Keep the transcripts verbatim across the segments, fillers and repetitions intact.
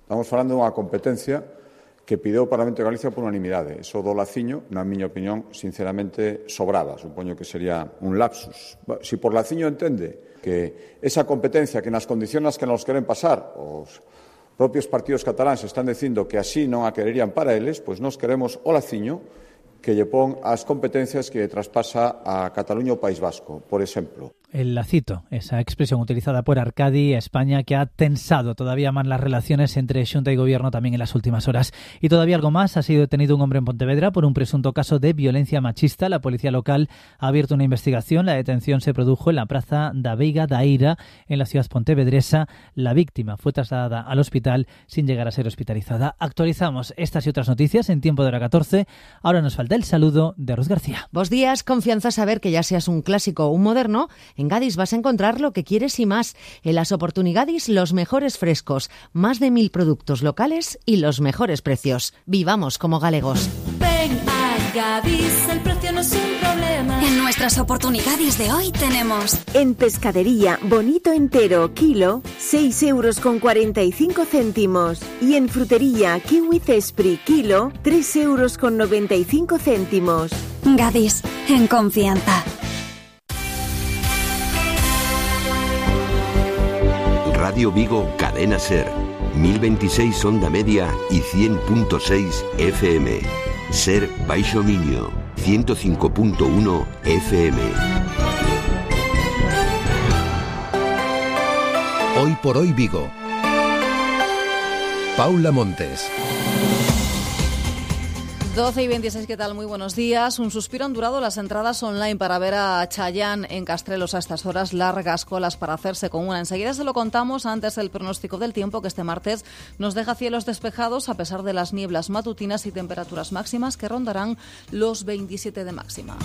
Estamos falando dunha competencia que pideu o Parlamento de Galicia por unanimidade. Iso do laciño, na miña opinión, sinceramente, sobrada. Supoño que sería un lapsus. Si por laciño entende que esa competencia que nas condiciones que nos queren pasar os propios partidos cataláns están dicindo que así non a quererían para eles, pois nós queremos o laciño que lle pon as competencias que traspasa a Cataluña o País Vasco, por exemplo. El lacito, esa expresión utilizada por Arcadi, España, que ha tensado todavía más las relaciones entre Xunta y Gobierno también en las últimas horas. Y todavía algo más, ha sido detenido un hombre en Pontevedra por un presunto caso de violencia machista. La policía local ha abierto una investigación. La detención se produjo en la plaza da Veiga da Eira, en la ciudad pontevedresa. La víctima fue trasladada al hospital sin llegar a ser hospitalizada. Actualizamos estas y otras noticias en tiempo de hora catorce. Ahora nos falta el saludo de Ruth García. Vos días, confianza saber que ya seas un clásico o un moderno, en Gadis vas a encontrar lo que quieres y más. En las Oportunigadis, los mejores frescos, más de mil productos locales y los mejores precios. Vivamos como galegos. Ven a Gadis, el precio no es un problema. En nuestras Oportunidades de hoy tenemos... En pescadería, bonito entero, kilo, seis euros con cuarenta y cinco céntimos. Y en frutería, kiwi cespri, kilo, tres euros con noventa y cinco céntimos. Gadis, en confianza. Radio Vigo, Cadena Ser, mil veintiséis onda media y cien punto seis F M. Ser Baixo Miño, ciento cinco punto uno F M. Hoy por hoy Vigo. Paula Montes. doce y veintiséis, ¿qué tal? Muy buenos días. Un suspiro han durado las entradas online para ver a Chayanne en Castrelos a estas horas, largas colas para hacerse con una. Enseguida se lo contamos antes del pronóstico del tiempo, que este martes nos deja cielos despejados a pesar de las nieblas matutinas y temperaturas máximas que rondarán los veintisiete de máxima.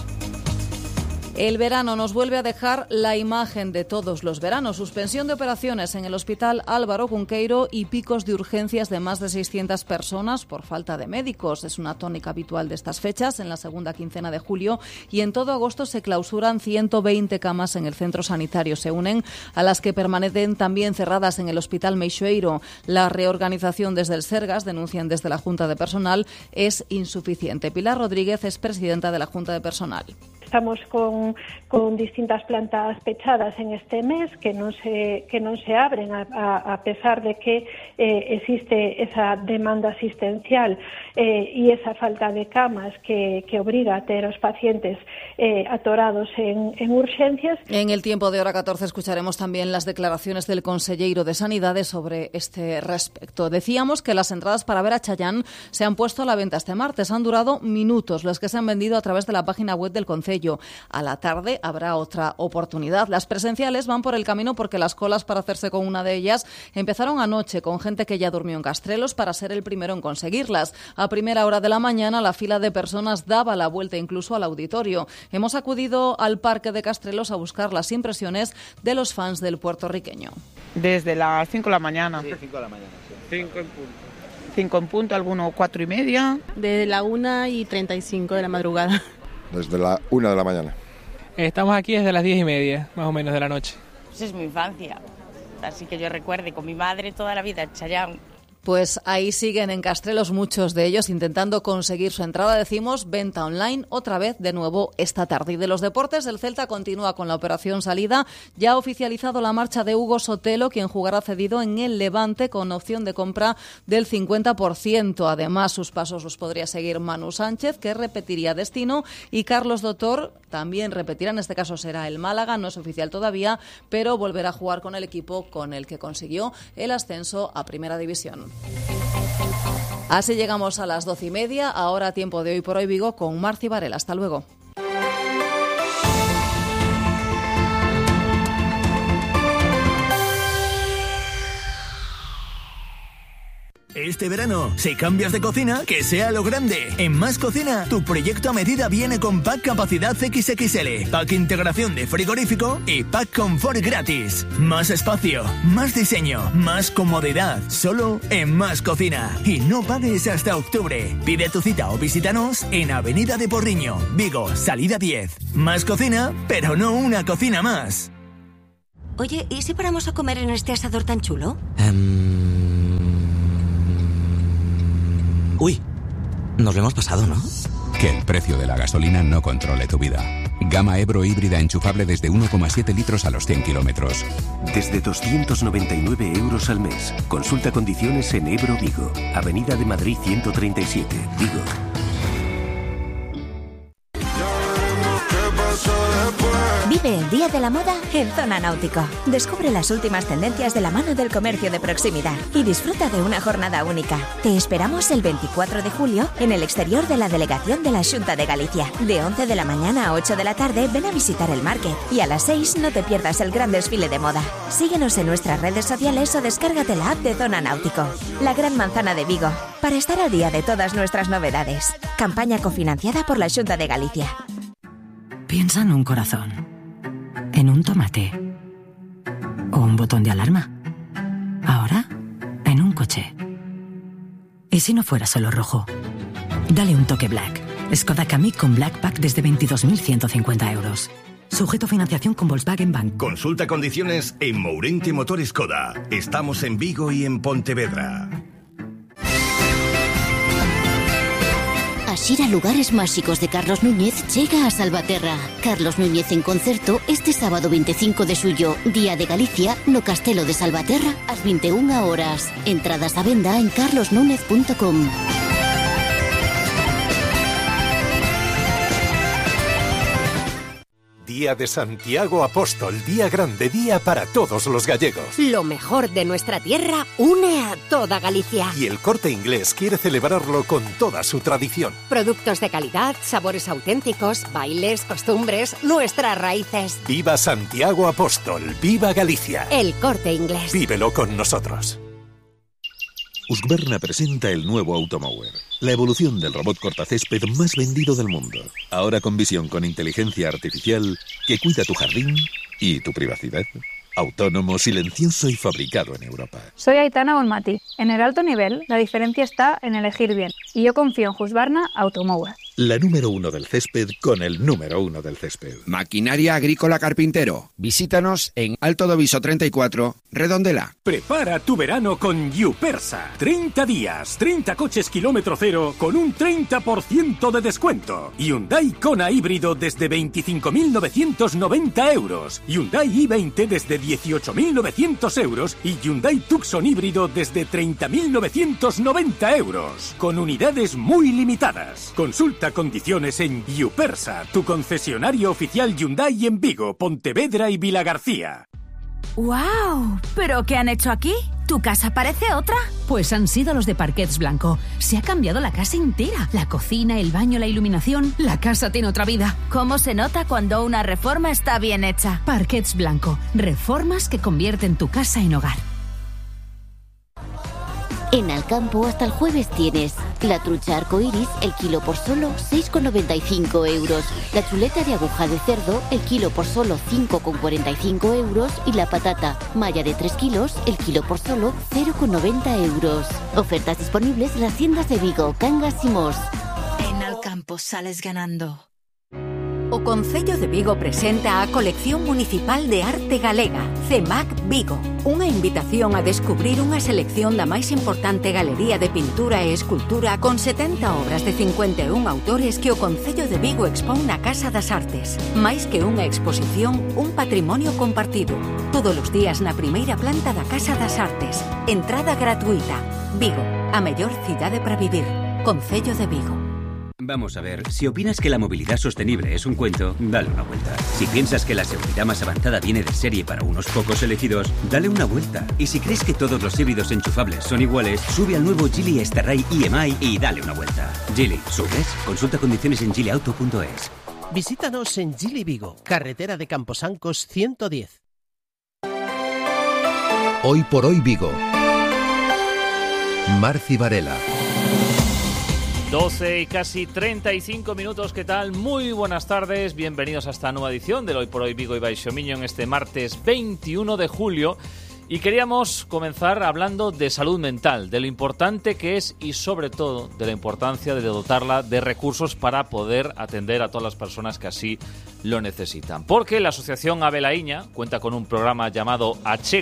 El verano nos vuelve a dejar la imagen de todos los veranos. Suspensión de operaciones en el Hospital Álvaro Cunqueiro y picos de urgencias de más de seiscientas personas por falta de médicos. Es una tónica habitual de estas fechas en la segunda quincena de julio, y en todo agosto se clausuran ciento veinte camas en el centro sanitario. Se unen a las que permanecen también cerradas en el Hospital Meixoeiro. La reorganización desde el Sergas, denuncian desde la Junta de Personal, es insuficiente. Pilar Rodríguez es presidenta de la Junta de Personal. Estamos con, con distintas plantas pechadas en este mes que non se, que non se abren a, a, a pesar de que eh, existe esa demanda asistencial eh, y esa falta de camas que, que obliga a ter os pacientes eh, atorados en, en urgencias. En el tiempo de hora catorce escucharemos también las declaraciones del conselleiro de Sanidade sobre este respecto. Decíamos que las entradas para ver a Chayanne se han puesto a la venta este martes. Han durado minutos las que se han vendido a través de la página web del Concello. A la tarde habrá otra oportunidad. Las presenciales van por el camino porque las colas para hacerse con una de ellas empezaron anoche, con gente que ya durmió en Castrelos para ser el primero en conseguirlas. A primera hora de la mañana la fila de personas daba la vuelta incluso al auditorio. Hemos acudido al Parque de Castrelos a buscar las impresiones de los fans del puertorriqueño. Desde las cinco de la mañana. Sí, cinco de la mañana. Sí. cinco en punto. cinco en punto, algunos cuatro y media. Desde la una y treinta y cinco de la madrugada. Desde la una de la mañana. Estamos aquí desde las diez y media, más o menos, de la noche. Esa es mi infancia, así que yo recuerde con mi madre toda la vida, Chayanne. Pues ahí siguen en Castrelos muchos de ellos intentando conseguir su entrada. Decimos venta online otra vez de nuevo esta tarde. Y de los deportes, el Celta continúa con la operación salida. Ya ha oficializado la marcha de Hugo Sotelo, quien jugará cedido en el Levante con opción de compra del cincuenta por ciento. Además, sus pasos los podría seguir Manu Sánchez, que repetiría destino, y Carlos Dotor también repetirá. En este caso será el Málaga, no es oficial todavía, pero volverá a jugar con el equipo con el que consiguió el ascenso a Primera División. Así llegamos a las doce y media, ahora tiempo de Hoy por Hoy Vigo con Marci Varela. Hasta luego. Este verano, si cambias de cocina, que sea lo grande. En Más Cocina, tu proyecto a medida viene con pack capacidad equis equis ele, pack integración de frigorífico y pack confort gratis. Más espacio, más diseño, más comodidad, solo en Más Cocina. Y no pagues hasta octubre. Pide tu cita o visítanos en Avenida de Porriño, Vigo, salida diez. Más Cocina, pero no una cocina más. Oye, ¿y si paramos a comer en este asador tan chulo? Um... Uy, nos lo hemos pasado, ¿no? Que el precio de la gasolina no controle tu vida. Gama Ebro híbrida enchufable desde uno coma siete litros a los cien kilómetros. Desde doscientos noventa y nueve euros al mes. Consulta condiciones en Ebro Vigo. Avenida de Madrid ciento treinta y siete, Vigo. Vive el Día de la Moda en Zona Náutico. Descubre las últimas tendencias de la mano del comercio de proximidad y disfruta de una jornada única. Te esperamos el veinticuatro de julio en el exterior de la delegación de la Xunta de Galicia. De once de la mañana a ocho de la tarde ven a visitar el market y a las seis no te pierdas el gran desfile de moda. Síguenos en nuestras redes sociales o descárgate la app de Zona Náutico. La Gran Manzana de Vigo, para estar al día de todas nuestras novedades. Campaña cofinanciada por la Xunta de Galicia. Piensa en un corazón, en un tomate o un botón de alarma. Ahora, en un coche. ¿Y si no fuera solo rojo? Dale un toque Black. Skoda Kamiq con Black Pack desde veintidós mil ciento cincuenta euros. Sujeto a financiación con Volkswagen Bank. Consulta condiciones en Mourente Motor Skoda. Estamos en Vigo y en Pontevedra. A Xira Lugares Máxicos de Carlos Núñez llega a Salvaterra. Carlos Núñez en concerto este sábado veinticinco de xullo, Día de Galicia, no Castelo de Salvaterra, ás vinte e unha horas. Entradas a venda en carlos núñez punto com. Día de Santiago Apóstol, día grande, día para todos los gallegos. Lo mejor de nuestra tierra une a toda Galicia. Y el Corte Inglés quiere celebrarlo con toda su tradición. Productos de calidad, sabores auténticos, bailes, costumbres, nuestras raíces. ¡Viva Santiago Apóstol! ¡Viva Galicia! El Corte Inglés. Vívelo con nosotros. Husqvarna presenta el nuevo Automower, la evolución del robot cortacésped más vendido del mundo. Ahora con visión con inteligencia artificial que cuida tu jardín y tu privacidad. Autónomo, silencioso y fabricado en Europa. Soy Aitana Bonmati. En el alto nivel, la diferencia está en elegir bien. Y yo confío en Husqvarna Automower. La número uno del césped con el número uno del césped. Maquinaria Agrícola Carpintero. Visítanos en Alto do Viso treinta y cuatro, Redondela. Prepara tu verano con Yupersa. treinta días, treinta coches kilómetro cero con un treinta por ciento de descuento. Hyundai Kona híbrido desde veinticinco mil novecientos noventa euros. Hyundai i veinte desde dieciocho mil novecientos euros y Hyundai Tucson híbrido desde treinta mil novecientos noventa euros. Con unidades muy limitadas. Consulta condiciones en Yupersa, tu concesionario oficial Hyundai en Vigo, Pontevedra y Vilagarcía. ¡Wow! ¿Pero qué han hecho aquí? ¿Tu casa parece otra? Pues han sido los de Parquets Blanco. Se ha cambiado la casa entera. La cocina, el baño, la iluminación. La casa tiene otra vida. ¿Cómo se nota cuando una reforma está bien hecha? Parquets Blanco. Reformas que convierten tu casa en hogar. En Alcampo hasta el jueves tienes la trucha arcoiris, el kilo por solo seis con noventa y cinco euros, la chuleta de aguja de cerdo, el kilo por solo cinco con cuarenta y cinco euros y la patata malla de tres kilos, el kilo por solo cero con noventa euros. Ofertas disponibles en las tiendas de Vigo, Cangas y Mos. En Alcampo sales ganando. O Concello de Vigo presenta a Colección Municipal de Arte Galega, CEMAC Vigo. Unha invitación a descubrir unha selección da máis importante galería de pintura e escultura con setenta obras de cincuenta e un autores que o Concello de Vigo expón na Casa das Artes. Máis que unha exposición, un patrimonio compartido. Todos os días na primeira planta da Casa das Artes. Entrada gratuita. Vigo, a mellor cidade para vivir. Concello de Vigo. Vamos a ver, si opinas que la movilidad sostenible es un cuento, dale una vuelta. Si piensas que la seguridad más avanzada viene de serie para unos pocos elegidos, dale una vuelta. Y si crees que todos los híbridos enchufables son iguales, sube al nuevo Geely Starray I M I y dale una vuelta. Geely, ¿subes? Consulta condiciones en geely auto punto es. Visítanos en Geely Vigo, carretera de Camposancos ciento diez. Hoy por hoy Vigo. Marci Varela. doce y casi treinta y cinco minutos, ¿qué tal? Muy buenas tardes, bienvenidos a esta nueva edición del Hoy por Hoy Vigo y Baixo Miño en este martes veintiuno de julio. Y queríamos comenzar hablando de salud mental, de lo importante que es y sobre todo de la importancia de dotarla de recursos para poder atender a todas las personas que así lo necesitan. Porque la Asociación Abelaíña cuenta con un programa llamado Achego,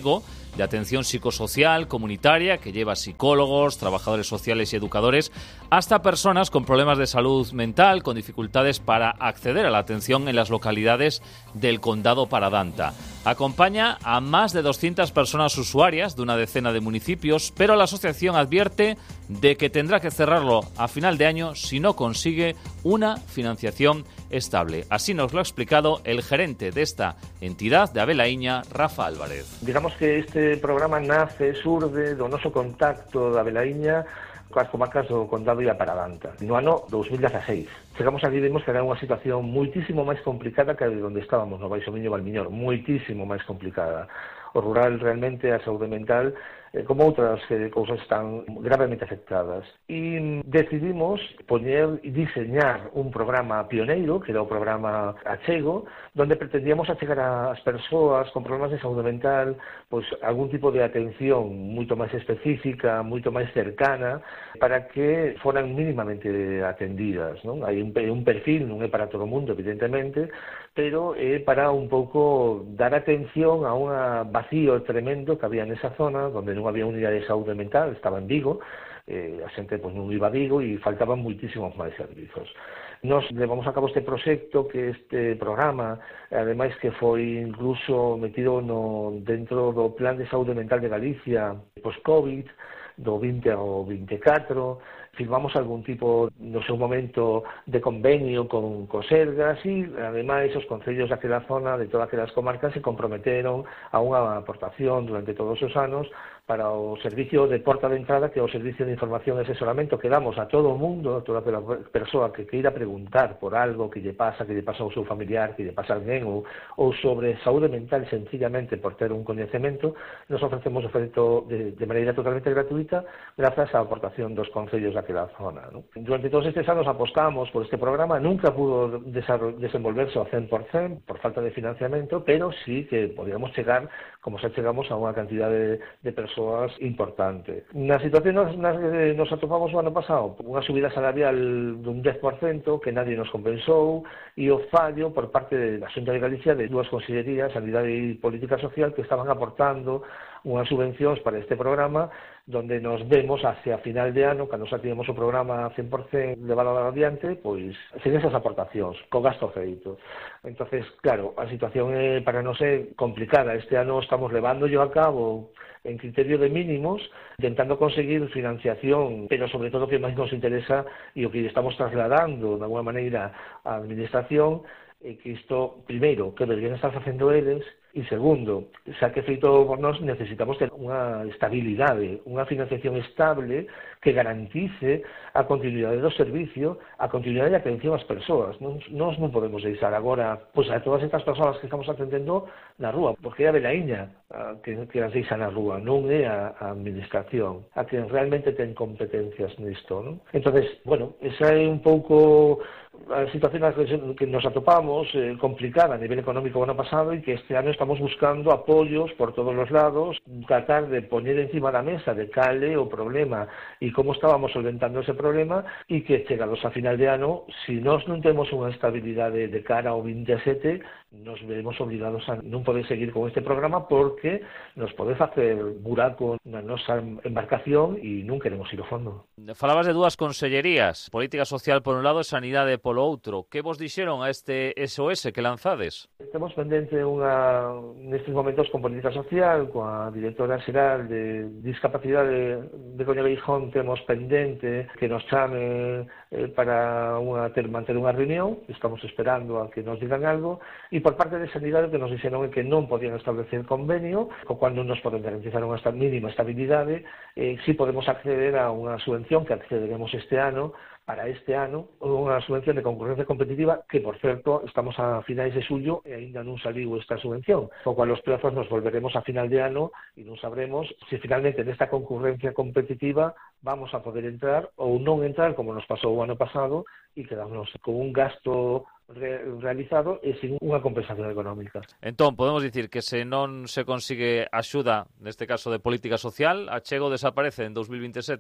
de atención psicosocial, comunitaria, que lleva psicólogos, trabajadores sociales y educadores, hasta personas con problemas de salud mental, con dificultades para acceder a la atención en las localidades del Condado Paradanta. Acompaña a más de doscientas personas usuarias de una decena de municipios, pero la asociación advierte de que tendrá que cerrarlo a final de año si no consigue una financiación estable. Así nos lo ha explicado el gerente de esta entidad de Abelaíña, Rafa Álvarez. Digamos que este programa nace, surde do noso contacto de Abelaíña coas comarcas do Condado e a Paradanta. No ano dos mil dieciséis. Chegamos aquí e vimos que era unha situación muitísimo máis complicada que onde estábamos, no Baixo Miño e Valmiñor, muitísimo máis complicada. O rural realmente, a saúde mental, eh, como outras eh, cousas, están gravemente afectadas. E decidimos poñer e diseñar un programa pioneiro, que era o programa Achego, donde pretendíamos achegar ás persoas con problemas de saúde mental pois algún tipo de atención moito máis específica, moito máis cercana, para que foran mínimamente atendidas, non? Hai un, un perfil, non é para todo o mundo, evidentemente, pero é para un pouco dar atención a un vacío tremendo que había nesa zona, onde non había unidade de saúde mental, estaba en Vigo, eh, a xente pois, non iba a Vigo e faltaban moitísimos máis servizos. Nos levamos a cabo este proxecto, que este programa, ademais que foi incluso metido no, dentro do Plan de Saúde Mental de Galicia post-COVID, do vinte ao vinte e catro, firmamos algún tipo, no seu momento, de convenio con, con Sergas e, ademais, os concellos daquela zona, de todas aquelas comarcas, se comprometeron a unha aportación durante todos os anos para o servicio de porta de entrada, que é o servicio de información e asesoramento que damos a todo o mundo, a toda aquela persoa que queira preguntar por algo que lle pasa, que lle pasa ao seu familiar, que lle pasa a alguén, ou, ou sobre saúde mental, sencillamente por ter un coñecemento. Nos ofrecemos oferto de, de maneira totalmente gratuita, grazas á aportación dos concellos daquela zona, ¿no? Durante todos estes anos apostamos por este programa, nunca pudo desenvolverse ao cen por cen por falta de financiamento, pero sí que podíamos chegar, como xa chegamos, a unha cantidad de, de persoas importante. Na situación nas, nas que nos atopamos o ano pasado, unha subida salarial dun dez por cento que nadie nos compensou, e o fallo por parte da Xunta de Galicia de dúas consellerías, Sanidade e Política Social, que estaban aportando unhas subvencións para este programa, donde nos vemos hacia final de ano, cando xa tínhamos o programa cen por cen levado adiante, pois sen esas aportacións, co gasto feito. Entonces, claro, a situación é, para non ser complicada. Este ano estamos levándoyo a cabo en criterio de mínimos, intentando conseguir financiación, pero sobre todo o que máis nos interesa e o que estamos trasladando de alguma maneira á administración, é que isto, primeiro, que deberían estar facendo eles, e segundo, xa que feito por nós, necesitamos ter unha estabilidade, unha financiación estable que garantice a continuidade do servicio, a continuidade de atención ás persoas. Nos, nos non podemos deixar agora pois, a todas estas persoas que estamos atendendo na rúa, porque é a Abelaíña a, que, que as deixa na rúa, non é a, a administración, a que realmente ten competencias nisto, non? Entonces, bueno, esa é un pouco a situación que nos atopamos, eh, complicada a nivel económico o ano pasado, e que este ano estamos buscando apoios por todos os lados, tratar de poñer encima da mesa de cale o problema e como estábamos solventando ese problema, e que chegados a final de ano, se nós non temos unha estabilidade de cara ao vinte e sete, nos veremos obligados a non poder seguir con este programa, porque nos pode facer buraco na nosa embarcación e non queremos ir ao fondo. Falabas de dúas consellerías, Política Social por un lado e Sanidade polo outro. Que vos dixeron a este S O S que lanzades? Temos pendente unha, nestes momentos, con Política Social, coa directora xeral de Discapacidade de Coña Beijón, temos pendente que nos chame eh, para unha, ter, manter unha reunión. Estamos esperando a que nos digan algo, e por parte de Sanidade que nos dixeron que non podían establecer convenio, co cual non nos poden garantizar unha mínima estabilidade. Eh, si podemos acceder a unha subvención que accederemos este ano, para este ano, unha subvención de concurrencia competitiva que, por certo, estamos a finais de xullo e aínda non saliu esta subvención, co cual os plazos nos volveremos a final de ano e non sabremos se finalmente nesta concurrencia competitiva vamos a poder entrar ou non entrar, como nos pasou o ano pasado, e quedarnos con un gasto re realizado e sin unha compensación económica. Entón, podemos dicir que se non se consigue axuda, neste caso de política social, Achego desaparece en dos mil vinte e sete?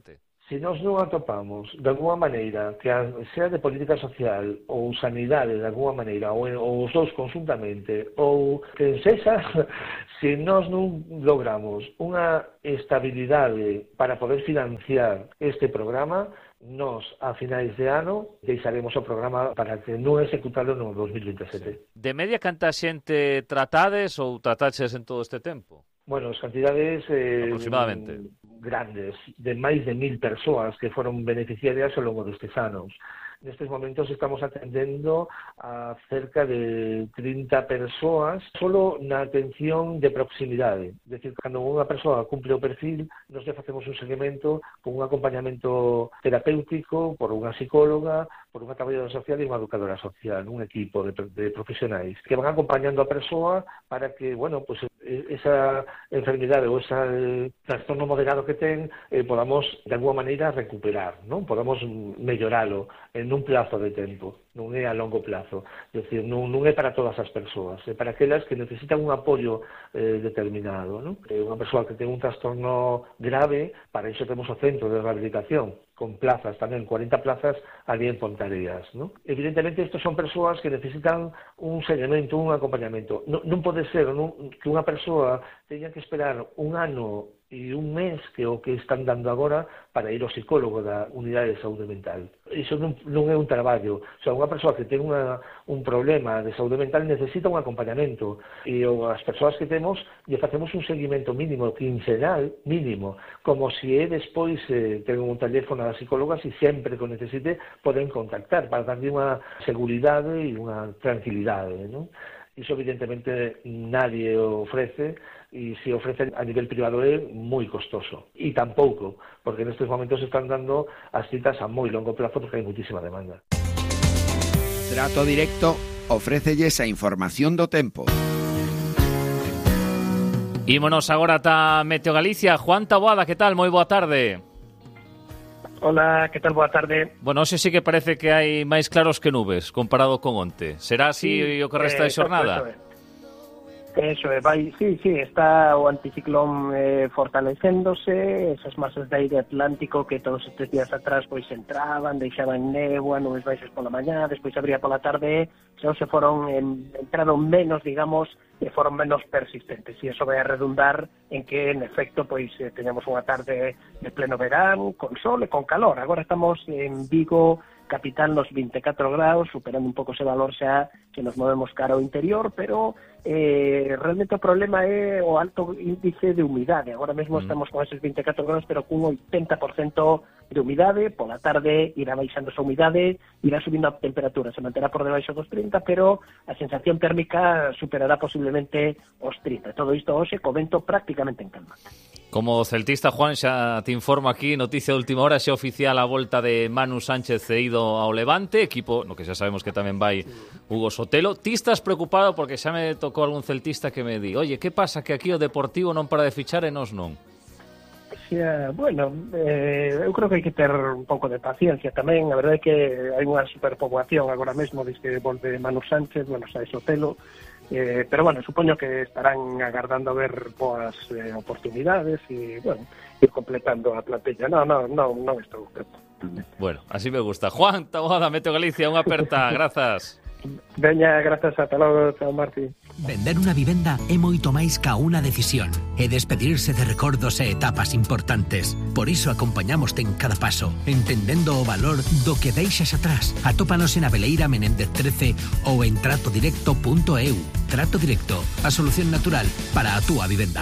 Se nós non atopamos, de alguma maneira, que a, sea de política social ou sanidade, de alguma maneira, ou, ou os dous conjuntamente, ou que sexa, se nós non logramos unha estabilidade para poder financiar este programa, nós, a finais de ano, deixaremos o programa para que non executalo no dos mil vinte e sete. De media, canta xente tratades ou trataches en todo este tempo? Bueno, as cantidades eh, aproximadamente grandes, de máis de mil persoas que foron beneficiarias ao longo destes anos. Nestes momentos estamos atendendo a cerca de trinta persoas solo na atención de proximidade. É dicir, cando unha persoa cumple o perfil, nos le facemos un seguimento con un acompañamento terapéutico por unha psicóloga, por unha traballadora social e unha educadora social, un equipo de, de profesionais que van acompañando a persoa para que, bueno, pues esa enfermidade ou ese eh, trastorno moderado que ten eh, podamos de alguma maneira recuperar, non? Podamos melloralo en un plazo de tempo, non é a longo plazo. É dicir, non, non é para todas as persoas, é para aquelas que necesitan un apoio eh, determinado, non? É unha persoa que ten un trastorno grave, para iso temos o centro de rehabilitación, con plazas tamén, cuarenta plazas ali en Pontareas, ¿no? Evidentemente, estos son persoas que necesitan un seguimento, un acompañamento. Non, non pode ser non, que unha persoa teña que esperar un ano e un mes que o que están dando agora para ir ao psicólogo da unidade de saúde mental. Iso non, non é un traballo. O sea, unha persoa que ten unha, un problema de saúde mental necesita un acompañamento e o, as persoas que temos lle facemos un seguimento mínimo, quincenal, mínimo, como se é despois eh, ten un teléfono a psicólogas e sempre que o necesite poden contactar para darle unha seguridade e unha tranquilidade, non? Iso evidentemente nadie o ofrece e se ofrece a nivel privado é moi costoso. E tampouco, porque nestes momentos están dando as citas a moi longo plazo porque hai muitísima demanda. Trato Directo ofrécelles a información do tempo. Ímonos agora ata Meteo Galicia. Juan Taboada, que tal? Moi boa tarde. Hola, que tal? Boa tarde. Bueno, hoxe sí que parece que hai máis claros que nubes comparado con onte. Será así sí, o que resta eh, de xornada? Eso é, vai, sí, sí, está o anticiclón eh, fortalecéndose, esas masas de aire atlántico que todos estes días atrás pois entraban, deixaban néboa, nubes baixas pola mañá, despois abría pola tarde, xa se foron en, entraron menos, digamos, e foron menos persistentes, e iso vai a redundar en que, en efecto, pois eh, teñamos unha tarde de pleno verán, con sol e con calor. Agora estamos en Vigo, capital, nos vinte e catro graus, superando un pouco ese valor xa que nos movemos cara ao interior, pero eh, realmente o problema é o alto índice de humidade. Agora mesmo mm. estamos con eses vinte e catro graus, pero cun oitenta por cento de humidade. Pola tarde irá baixando esa humidade, irá subindo a temperatura, se manterá por debaixo dos trinta, pero a sensación térmica superará posiblemente os trinta. Todo isto hoxe co vento prácticamente en calma. Como celtista, Juan, xa te informo aquí, noticia de última hora, xa oficial a volta de Manu Sánchez cedido ao Levante, equipo no que xa sabemos que tamén vai Hugo Sotelo. Ti estás preocupado porque xa me tocou algún celtista que me di, oye, que pasa que aquí o Deportivo non para de fichar e nos non? Xa, bueno, eh, eu creo que hai que ter un pouco de paciencia tamén. A verdade é que hai unha superpoboación agora mesmo, desde que volve Manu Sánchez, bueno, xa é Sotelo. Eh, pero bueno, supoño que estarán agardando a ver boas eh, oportunidades e, bueno, ir completando a plantilla. No, no, no, non estou. Bueno, así me gusta. Juan Taboada, Meteo Galicia, unha aperta, grazas. Veña, grazas, ata logo, chao, Marti. Vender unha vivenda é moito máis ca unha decisión, é despedirse de recordos e etapas importantes. Por iso acompañamoste en cada paso, entendendo o valor do que deixas atrás. Atópanos en Aveleira Menéndez trece ou en trato directo punto e u. Trato Directo, a solución natural para a túa vivenda.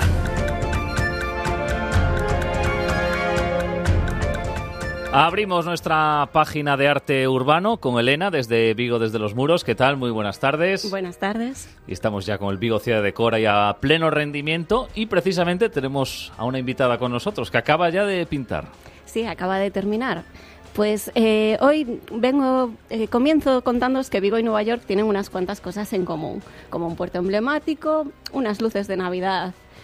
Abrimos nuestra página de arte urbano con Elena desde Vigo, desde Los Muros. ¿Qué tal? Muy buenas tardes. Buenas tardes. Y estamos ya con el Vigo Ciudad de Decora y a pleno rendimiento. Y precisamente tenemos a una invitada con nosotros que acaba ya de pintar. Sí, acaba de terminar. Pues eh, hoy vengo, eh, comienzo contándoos que Vigo y Nueva York tienen unas cuantas cosas en común, como un puerto emblemático, unas luces de Navidad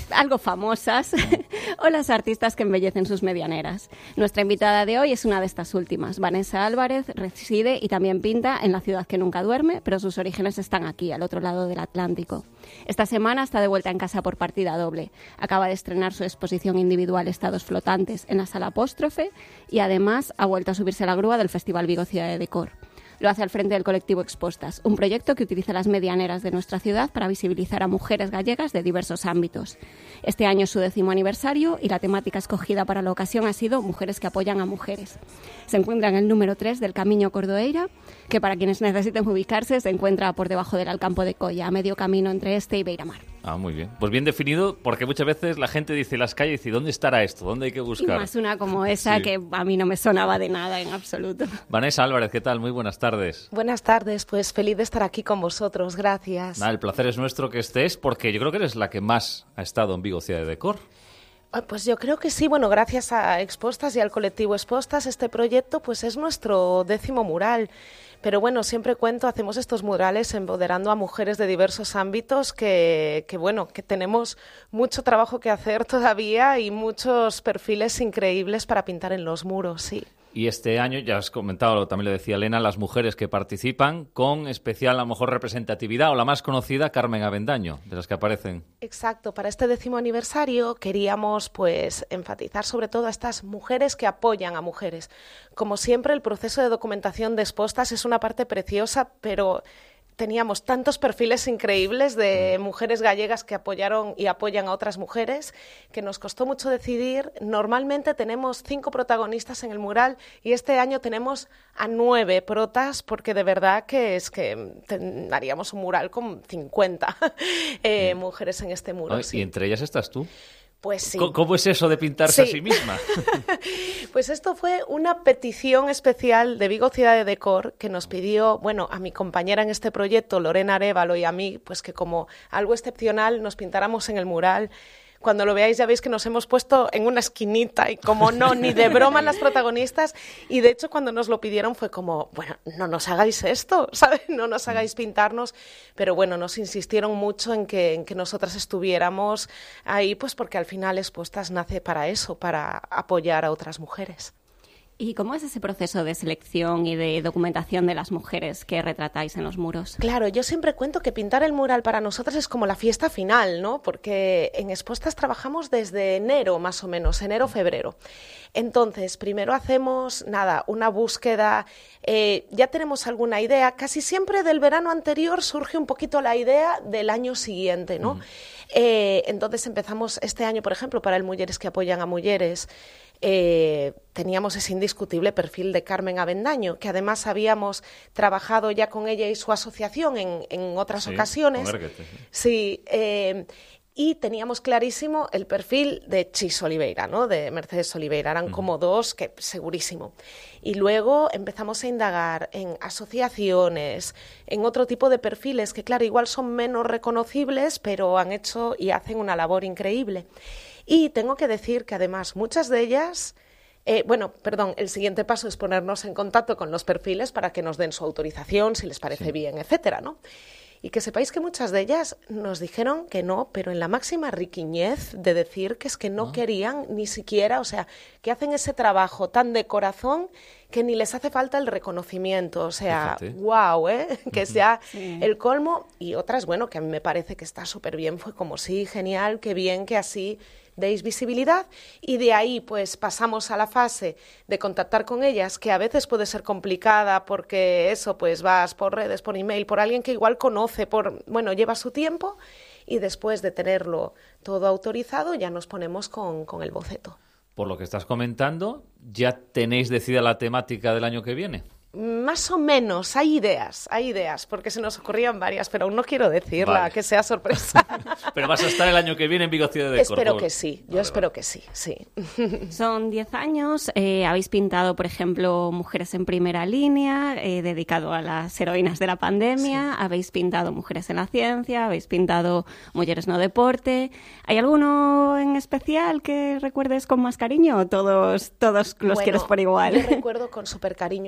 algo famosas o las artistas que embellecen sus medianeras. Nuestra invitada de hoy es una de estas últimas. Vanessa Álvarez reside y también pinta en la ciudad que nunca duerme, pero sus orígenes están aquí, al otro lado del Atlántico. Esta semana está de vuelta en casa por partida doble. Acaba de estrenar su exposición individual Estados Flotantes en la Sala Apóstrofe y además ha vuelto a subirse a la grúa del Festival Vigo Ciudad de Decor. Lo hace al frente del colectivo Expostas, un proyecto que utiliza las medianeras de nuestra ciudad para visibilizar a mujeres gallegas de diversos ámbitos. Este año es su décimo aniversario y la temática escogida para la ocasión ha sido Mujeres que apoyan a mujeres. Se encuentra en el número tres del Camiño Cordoeira, que para quienes necesiten ubicarse se encuentra por debajo del Alcampo de Colla, a medio camino entre este y Beiramar. Ah, muy bien. Pues bien definido, porque muchas veces la gente dice las calles y dice, ¿dónde estará esto? ¿Dónde hay que buscar? Y más una como esa sí. que a mí no me sonaba de nada en absoluto. Vanessa Álvarez, ¿qué tal? Muy buenas tardes. Buenas tardes, pues feliz de estar aquí con vosotros, gracias. Nah, el placer es nuestro que estés, porque yo creo que eres la que más ha estado en Vigo Ciudad de Decor. Pues yo creo que sí, bueno, gracias a Expostas y al colectivo Expostas, este proyecto pues es nuestro décimo mural. Pero bueno, siempre cuento, hacemos estos murales empoderando a mujeres de diversos ámbitos que, que, bueno, que tenemos mucho trabajo que hacer todavía y muchos perfiles increíbles para pintar en los muros, sí. Y este año, ya has comentado, también lo decía Elena, las mujeres que participan con especial, a lo mejor, representatividad, o la más conocida, Carmen Avendaño, de las que aparecen. Exacto, para este décimo aniversario queríamos pues enfatizar sobre todo a estas mujeres que apoyan a mujeres. Como siempre, el proceso de documentación de Expostas es una parte preciosa, pero teníamos tantos perfiles increíbles de mujeres gallegas que apoyaron y apoyan a otras mujeres que nos costó mucho decidir. Normalmente tenemos cinco protagonistas en el mural y este año tenemos a nueve protas porque de verdad que es que haríamos un mural con cincuenta eh, mm. mujeres en este muro. Ay, sí. Y entre ellas estás tú. Pues sí. ¿Cómo es eso de pintarse sí. a sí misma? Pues esto fue una petición especial de Vigo Ciudad de Decor que nos pidió, bueno, a mi compañera en este proyecto, Lorena Arévalo, y a mí, pues que como algo excepcional nos pintáramos en el mural. Cuando lo veáis ya veis que nos hemos puesto en una esquinita y como no, ni de broma las protagonistas. Y de hecho cuando nos lo pidieron fue como, bueno, no nos hagáis esto, ¿sabes? No nos hagáis pintarnos. Pero bueno, nos insistieron mucho en que, en que nosotras estuviéramos ahí, pues porque al final Expostas nace para eso, para apoyar a otras mujeres. ¿Y cómo es ese proceso de selección y de documentación de las mujeres que retratáis en los muros? Claro, yo siempre cuento que pintar el mural para nosotras es como la fiesta final, ¿no? Porque en Expostas trabajamos desde enero, más o menos, enero-febrero. Entonces, primero hacemos, nada, una búsqueda, eh, ya tenemos alguna idea. Casi siempre del verano anterior surge un poquito la idea del año siguiente, ¿no? Uh-huh. Eh, entonces empezamos este año, por ejemplo, para el Mujeres que apoyan a mujeres, Eh, teníamos ese indiscutible perfil de Carmen Avendaño, que además habíamos trabajado ya con ella y su asociación en, en otras sí, ocasiones. Erguete, sí, sí eh, y teníamos clarísimo el perfil de Chis Oliveira, ¿no? De Mercedes Oliveira, eran uh-huh. como dos que segurísimo. Y luego empezamos a indagar en asociaciones, en otro tipo de perfiles que, claro, igual son menos reconocibles, pero han hecho y hacen una labor increíble. Y tengo que decir que además muchas de ellas, eh, bueno, perdón, el siguiente paso es ponernos en contacto con los perfiles para que nos den su autorización, si les parece sí. bien, etcétera, ¿no? Y que sepáis que muchas de ellas nos dijeron que no, pero en la máxima riquiñez de decir que es que no ah. querían ni siquiera, o sea, que hacen ese trabajo tan de corazón que ni les hace falta el reconocimiento, o sea, Fíjate. wow, ¿eh? Que es ya sí. el colmo. Y otras, bueno, que a mí me parece que está súper bien, fue como sí, genial, qué bien que así deis visibilidad, y de ahí pues pasamos a la fase de contactar con ellas, que a veces puede ser complicada porque eso pues vas por redes, por email, por alguien que igual conoce, por bueno, lleva su tiempo, y después de tenerlo todo autorizado ya nos ponemos con, con el boceto. Por lo que estás comentando, ¿ya tenéis decidida la temática del año que viene? Más o menos, hay ideas, hay ideas, porque se nos ocurrían varias, pero aún no quiero decirla, vale. que sea sorpresa. Pero vas a estar el año que viene en Vigo Ciudad de Decor. Espero que sí, yo vale, espero vale. que sí, sí. Son diez años, eh, habéis pintado, por ejemplo, Mujeres en Primera Línea, eh, dedicado a las heroínas de la pandemia, sí. habéis pintado Mujeres en la Ciencia, habéis pintado Mujeres no Deporte. ¿Hay alguno en especial que recuerdes con más cariño o todos, todos los bueno, quieres por igual? Yo recuerdo con súper cariño el primero,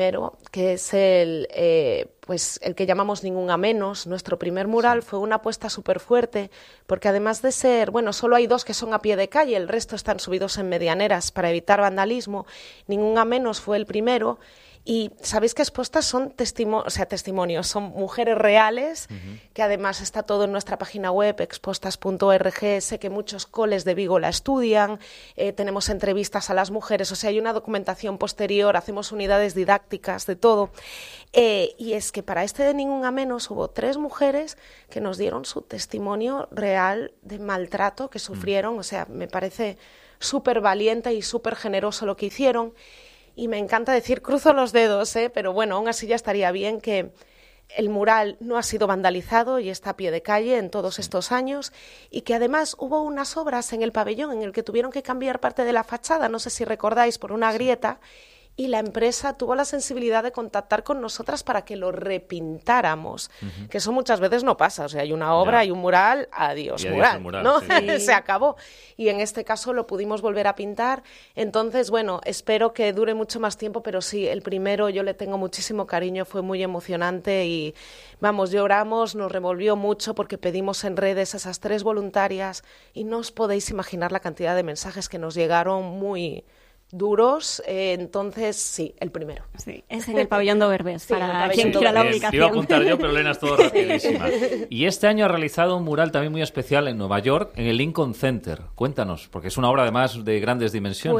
primero, que es el, eh, pues el que llamamos Ningún a Menos. Nuestro primer mural sí. fue una apuesta súper fuerte, porque además de ser, bueno, solo hay dos que son a pie de calle, el resto están subidos en medianeras para evitar vandalismo. Ningún a Menos fue el primero. Y sabéis que expuestas son testimo- o sea, testimonios, son mujeres reales, uh-huh. que además está todo en nuestra página web, expostas punto org. Sé que muchos coles de Vigo la estudian, eh, tenemos entrevistas a las mujeres, o sea, hay una documentación posterior, hacemos unidades didácticas, de todo. Eh, y es que para este de Ningún a Menos hubo tres mujeres que nos dieron su testimonio real de maltrato que sufrieron, uh-huh. o sea, me parece súper valiente y súper generoso lo que hicieron. Y me encanta decir, cruzo los dedos, ¿eh? Pero bueno, aún así ya estaría bien que el mural no ha sido vandalizado y está a pie de calle en todos sí. estos años, y que además hubo unas obras en el pabellón en el que tuvieron que cambiar parte de la fachada, no sé si recordáis, por una grieta, y la empresa tuvo la sensibilidad de contactar con nosotras para que lo repintáramos, uh-huh. que eso muchas veces no pasa, o sea, hay una obra, ya. hay un mural, adiós, adiós mural, mural, ¿no? Sí. Se acabó, y en este caso lo pudimos volver a pintar. Entonces, bueno, espero que dure mucho más tiempo, pero sí, el primero yo le tengo muchísimo cariño, fue muy emocionante y, vamos, lloramos, nos revolvió mucho porque pedimos en redes a esas tres voluntarias y no os podéis imaginar la cantidad de mensajes que nos llegaron muy duros, eh, entonces sí, el primero. Sí, es en el pabellón de Berbés, sí, para quien quiera la ubicación. Te iba a apuntar yo, pero Elena es todo rapidísima. Y este año ha realizado un mural también muy especial en Nueva York, en el Lincoln Center. Cuéntanos, porque es una obra además de grandes dimensiones.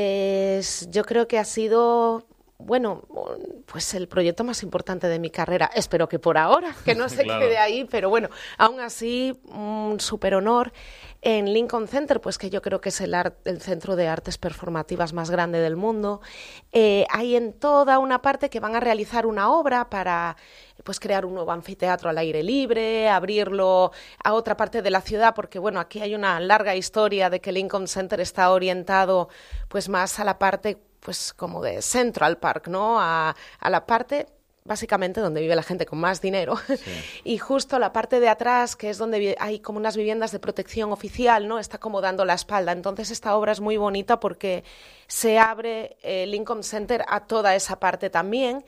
Pues yo creo que ha sido, bueno, pues el proyecto más importante de mi carrera. Espero que por ahora, que no se claro. quede ahí, pero bueno, aún así, un súper honor. En Lincoln Center, pues que yo creo que es el, art, el centro de artes performativas más grande del mundo, eh, hay en toda una parte que van a realizar una obra para pues crear un nuevo anfiteatro al aire libre, abrirlo a otra parte de la ciudad, porque bueno, aquí hay una larga historia de que Lincoln Center está orientado pues más a la parte pues como de Central Park, ¿no? A, a la parte básicamente donde vive la gente con más dinero, sí. y justo la parte de atrás, que es donde hay como unas viviendas de protección oficial, ¿no? Está como dando la espalda. Entonces esta obra es muy bonita porque se abre eh, Lincoln Center a toda esa parte también,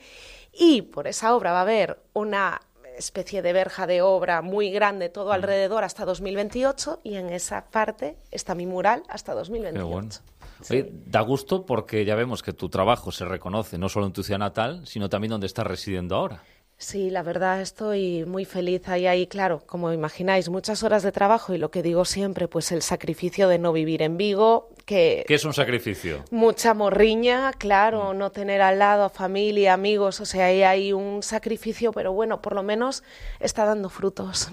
y por esa obra va a haber una especie de verja de obra muy grande todo alrededor hasta dos mil veintiocho, y en esa parte está mi mural hasta dos mil veintiocho. Qué bueno. Oye, sí. Da gusto porque ya vemos que tu trabajo se reconoce no solo en tu ciudad natal, sino también donde estás residiendo ahora. Sí, la verdad estoy muy feliz ahí, ahí, claro, como imagináis, muchas horas de trabajo y lo que digo siempre, pues el sacrificio de no vivir en Vigo. Que ¿Qué es un sacrificio? Mucha morriña, claro, mm. no tener al lado a familia, amigos, o sea, ahí hay un sacrificio, pero bueno, por lo menos está dando frutos.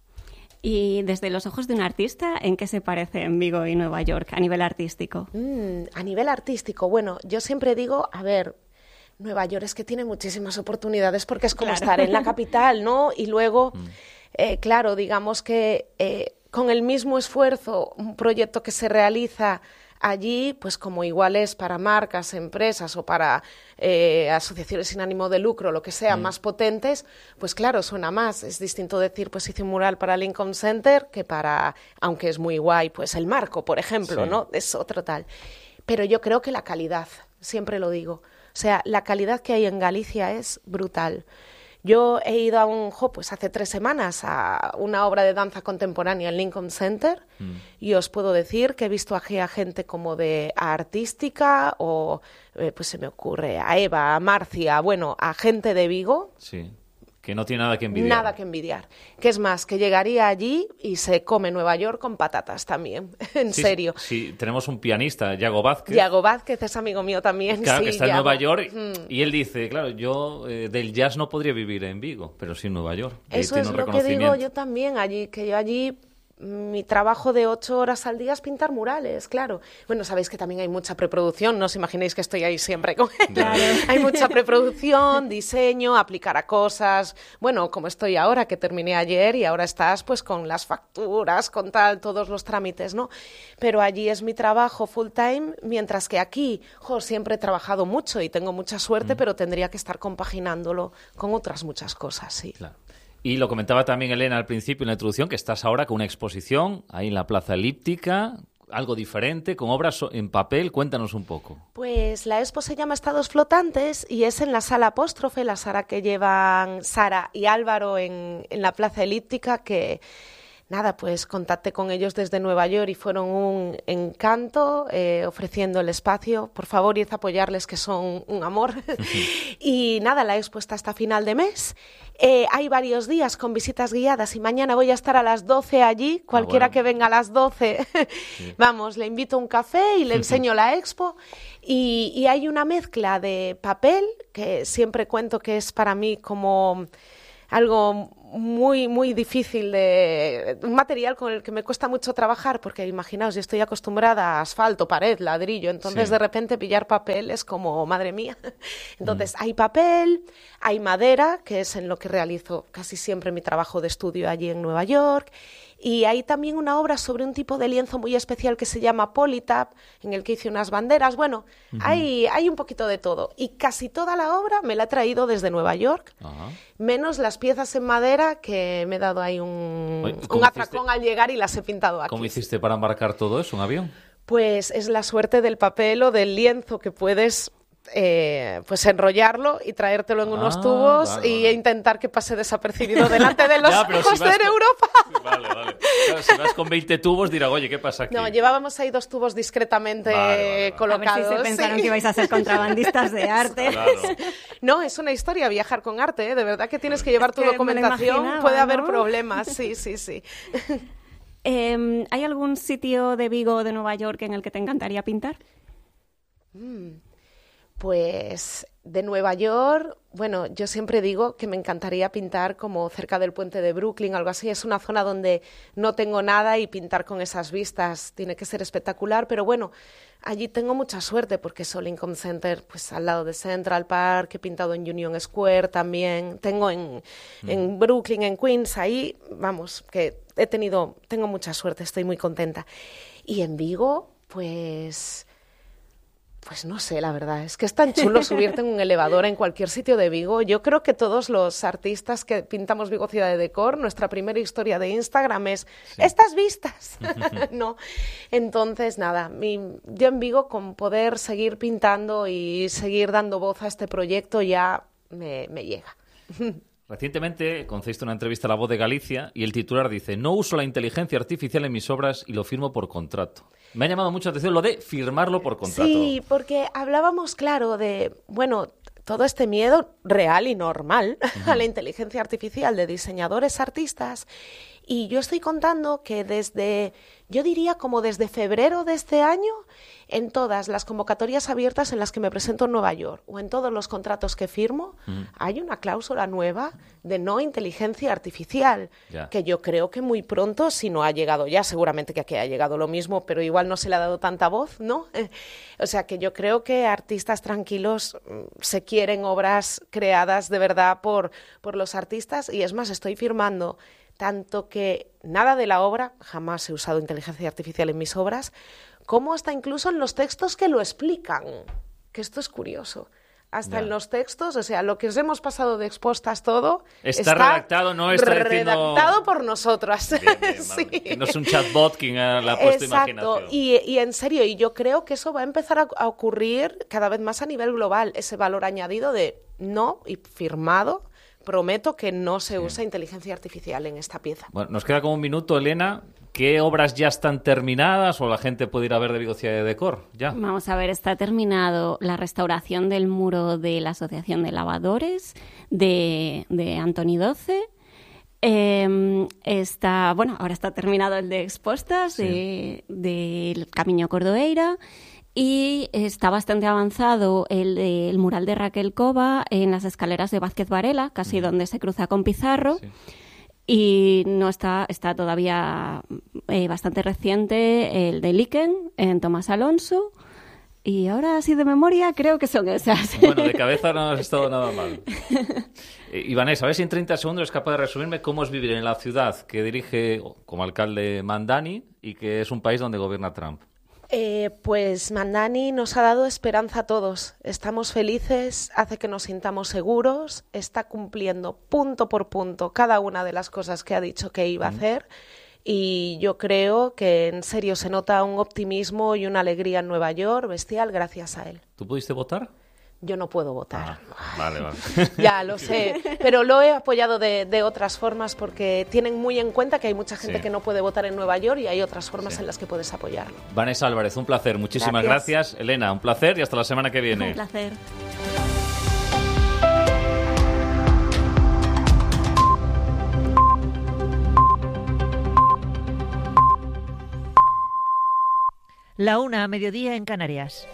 Y desde los ojos de un artista, ¿en qué se parecen Vigo y Nueva York a nivel artístico? Mm, a nivel artístico, bueno, yo siempre digo, a ver, Nueva York es que tiene muchísimas oportunidades porque es como claro. estar en la capital, ¿no? Y luego, mm. eh, claro, digamos que eh, con el mismo esfuerzo, un proyecto que se realiza allí, pues como igual es para marcas, empresas o para eh, asociaciones sin ánimo de lucro, lo que sea, mm. más potentes, pues claro, suena más. Es distinto decir, pues hice un mural para Lincoln Center que para, aunque es muy guay, pues el Marco, por ejemplo, sí. ¿no? Es otro tal. Pero yo creo que la calidad, siempre lo digo, o sea, la calidad que hay en Galicia es brutal. Yo he ido a un, jo, pues hace tres semanas a una obra de danza contemporánea en Lincoln Center mm. y os puedo decir que he visto aquí a gente como de a artística o, eh, pues se me ocurre, a Eva, a Marcia, bueno, a gente de Vigo. Sí. Que no tiene nada que envidiar. Nada que envidiar. Que es más, que llegaría allí y se come Nueva York con patatas también, en sí, serio. Sí, tenemos un pianista, Yago Vázquez. Yago Vázquez es amigo mío también. Claro, sí, que está Yago. en Nueva York mm. y él dice, claro, yo eh, del jazz no podría vivir en Vigo, pero sí en Nueva York. Eso es lo que digo yo también allí, que yo allí... Mi trabajo de ocho horas al día es pintar murales, claro. Bueno, sabéis que también hay mucha preproducción, no os imaginéis que estoy ahí siempre con claro. Hay mucha preproducción, diseño, aplicar a cosas. Bueno, como estoy ahora, que terminé ayer y ahora estás pues con las facturas, con tal, todos los trámites, ¿no? Pero allí es mi trabajo full time, mientras que aquí, jo, siempre he trabajado mucho y tengo mucha suerte, mm. pero tendría que estar compaginándolo con otras muchas cosas, sí. Claro. Y lo comentaba también Elena al principio en la introducción, que estás ahora con una exposición ahí en la Plaza Elíptica, algo diferente, con obras en papel. Cuéntanos un poco. Pues la expo se llama Estados Flotantes y es en la Sala Apóstrofe, la sala que llevan Sara y Álvaro en, en la Plaza Elíptica, que... Nada, pues contacté con ellos desde Nueva York y fueron un encanto eh, ofreciendo el espacio. Por favor, id a apoyarles, que son un amor. Y nada, la expo está hasta final de mes. Eh, hay varios días con visitas guiadas y mañana voy a estar a las doce allí. Cualquiera ah, bueno. que venga a las doce, sí. Vamos, le invito a un café y le enseño la expo. Y, y hay una mezcla de papel, que siempre cuento que es para mí como algo muy, muy difícil, de un material con el que me cuesta mucho trabajar, porque imaginaos, yo estoy acostumbrada a asfalto, pared, ladrillo, entonces sí. de repente pillar papel es como, madre mía. Entonces mm. hay papel, hay madera, que es en lo que realizo casi siempre mi trabajo de estudio allí en Nueva York, y hay también una obra sobre un tipo de lienzo muy especial que se llama Polytab, en el que hice unas banderas. Bueno, uh-huh. hay, hay un poquito de todo, y casi toda la obra me la he traído desde Nueva York, uh-huh. menos las piezas en madera, que me he dado ahí un, Oye, un atracón hiciste? al llegar y las he pintado aquí. ¿Cómo hiciste para embarcar todo eso, un avión? Pues es la suerte del papel o del lienzo, que puedes... Eh, pues enrollarlo y traértelo en unos ah, tubos vale, y vale. intentar que pase desapercibido delante de los ya, ojos si de con... Europa. Vale, vale. Claro, si vas con veinte tubos dirá, oye, ¿qué pasa aquí? No, llevábamos ahí dos tubos discretamente vale, vale, vale. colocados. A ver si se pensaron sí. que ibais a ser contrabandistas de arte. Claro. No, es una historia viajar con arte, ¿eh? De verdad que tienes que llevar es tu que documentación, puede haber ¿no? problemas, sí, sí, sí. eh, ¿Hay algún sitio de Vigo o de Nueva York en el que te encantaría pintar? Mm. Pues de Nueva York, bueno, yo siempre digo que me encantaría pintar como cerca del puente de Brooklyn, algo así. Es una zona donde no tengo nada y pintar con esas vistas tiene que ser espectacular, pero bueno, allí tengo mucha suerte porque es Lincoln Center, pues al lado de Central Park, he pintado en Union Square también, tengo en, mm. en Brooklyn, en Queens, ahí, vamos, que he tenido, tengo mucha suerte, estoy muy contenta. Y en Vigo, pues... Pues no sé, la verdad, es que es tan chulo subirte en un elevador en cualquier sitio de Vigo. Yo creo que todos los artistas que pintamos Vigo Ciudad de Decor, nuestra primera historia de Instagram es sí. estas vistas, ¿no? Entonces, nada, mi, yo en Vigo, con poder seguir pintando y seguir dando voz a este proyecto, ya me, me llega. Recientemente concediste una entrevista a La Voz de Galicia y el titular dice: no uso la inteligencia artificial en mis obras y lo firmo por contrato. Me ha llamado mucho la atención lo de firmarlo por contrato. Sí, porque hablábamos, claro, de, bueno, todo este miedo real y normal uh-huh. a la inteligencia artificial de diseñadores, artistas, y yo estoy contando que desde, yo diría como desde febrero de este año, en todas las convocatorias abiertas en las que me presento en Nueva York o en todos los contratos que firmo, mm. hay una cláusula nueva de no inteligencia artificial, yeah. que yo creo que muy pronto, si no ha llegado ya, seguramente que aquí ha llegado lo mismo, pero igual no se le ha dado tanta voz, ¿no? Eh, o sea que yo creo que artistas tranquilos se quieren obras creadas de verdad por, por los artistas, y es más, estoy firmando tanto que nada de la obra, jamás he usado inteligencia artificial en mis obras, como hasta incluso en los textos que lo explican, que esto es curioso. Hasta yeah. en los textos, o sea, lo que os hemos pasado de expostas todo... Está, está redactado, no está redactado diciendo... por nosotras. Bien, bien, sí. Que no es un chatbot quien le ha puesto Exacto. imaginación. Y, y en serio, y yo creo que eso va a empezar a, a ocurrir cada vez más a nivel global, ese valor añadido de no y firmado... Prometo que no se sí. usa inteligencia artificial en esta pieza. Bueno, nos queda como un minuto, Elena. ¿Qué obras ya están terminadas o la gente puede ir a ver de Vigo Ciudad de Decor? Ya. Vamos a ver, está terminado la restauración del muro de la Asociación de Lavadores de, de Antoni doce. Eh, está, bueno, ahora está terminado el de Expostas sí. de, del Camiño Cordoeira. Y está bastante avanzado el, el mural de Raquel Cova en las escaleras de Vázquez Varela, casi uh-huh. donde se cruza con Pizarro. Sí. Y no está, está todavía eh, bastante reciente el de Liken en Tomás Alonso. Y ahora, así de memoria, creo que son esas. Bueno, de cabeza no has estado nada mal. Eh, y Vanessa, a ver si en treinta segundos es capaz de resumirme cómo es vivir en la ciudad que dirige como alcalde Mandani y que es un país donde gobierna Trump. Eh, pues Mandani nos ha dado esperanza a todos. Estamos felices, hace que nos sintamos seguros, está cumpliendo punto por punto cada una de las cosas que ha dicho que iba a hacer. y yo creo que en serio se nota un optimismo y una alegría en Nueva York bestial gracias a él. ¿Tú pudiste votar? Yo no puedo votar. Ah, vale, vale. Ya lo sé, pero lo he apoyado de, de otras formas porque tienen muy en cuenta que hay mucha gente sí. que no puede votar en Nueva York y hay otras formas sí. en las que puedes apoyarlo. Vanessa Álvarez, un placer. Muchísimas gracias. gracias. Elena, un placer y hasta la semana que viene. Un placer. La una a mediodía en Canarias.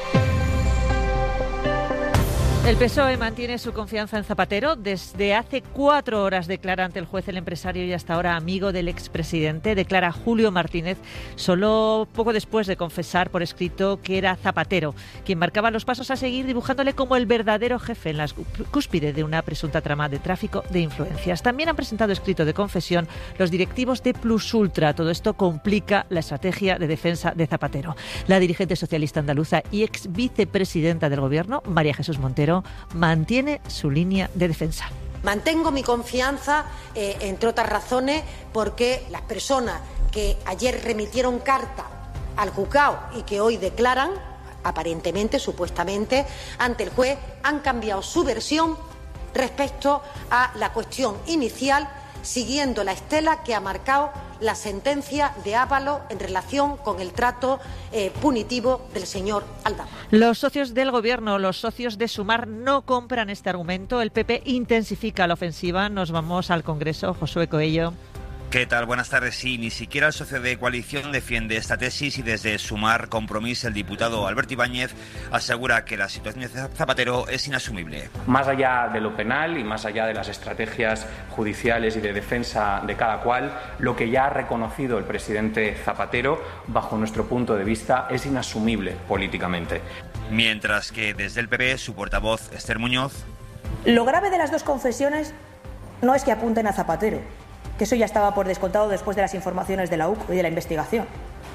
El P S O E mantiene su confianza en Zapatero. Desde hace cuatro horas declara ante el juez el empresario y hasta ahora amigo del expresidente. Declara Julio Martínez, solo poco después de confesar por escrito que era Zapatero quien marcaba los pasos a seguir, dibujándole como el verdadero jefe en la cúspide de una presunta trama de tráfico de influencias. También han presentado escrito de confesión los directivos de Plus Ultra. Todo esto complica la estrategia de defensa de Zapatero. La dirigente socialista andaluza y ex vicepresidenta del Gobierno, María Jesús Montero, mantiene su línea de defensa. Mantengo mi confianza, eh, entre otras razones, porque las personas que ayer remitieron carta al juzgado y que hoy declaran, aparentemente, supuestamente, ante el juez, han cambiado su versión respecto a la cuestión inicial, siguiendo la estela que ha marcado la sentencia de Ábalos en relación con el trato eh, punitivo del señor Aldama. Los socios del Gobierno, los socios de Sumar, no compran este argumento. El P P intensifica la ofensiva. Nos vamos al Congreso. Josué Coello. ¿Qué tal? Buenas tardes. Sí, ni siquiera el socio de coalición defiende esta tesis y desde Sumar Compromís el diputado Alberto Ibáñez asegura que la situación de Zapatero es inasumible. Más allá de lo penal y más allá de las estrategias judiciales y de defensa de cada cual, lo que ya ha reconocido el presidente Zapatero, bajo nuestro punto de vista, es inasumible políticamente. Mientras que desde el P P, su portavoz Esther Muñoz. Lo grave de las dos confesiones no es que apunten a Zapatero, que eso ya estaba por descontado después de las informaciones de la U C y de la investigación.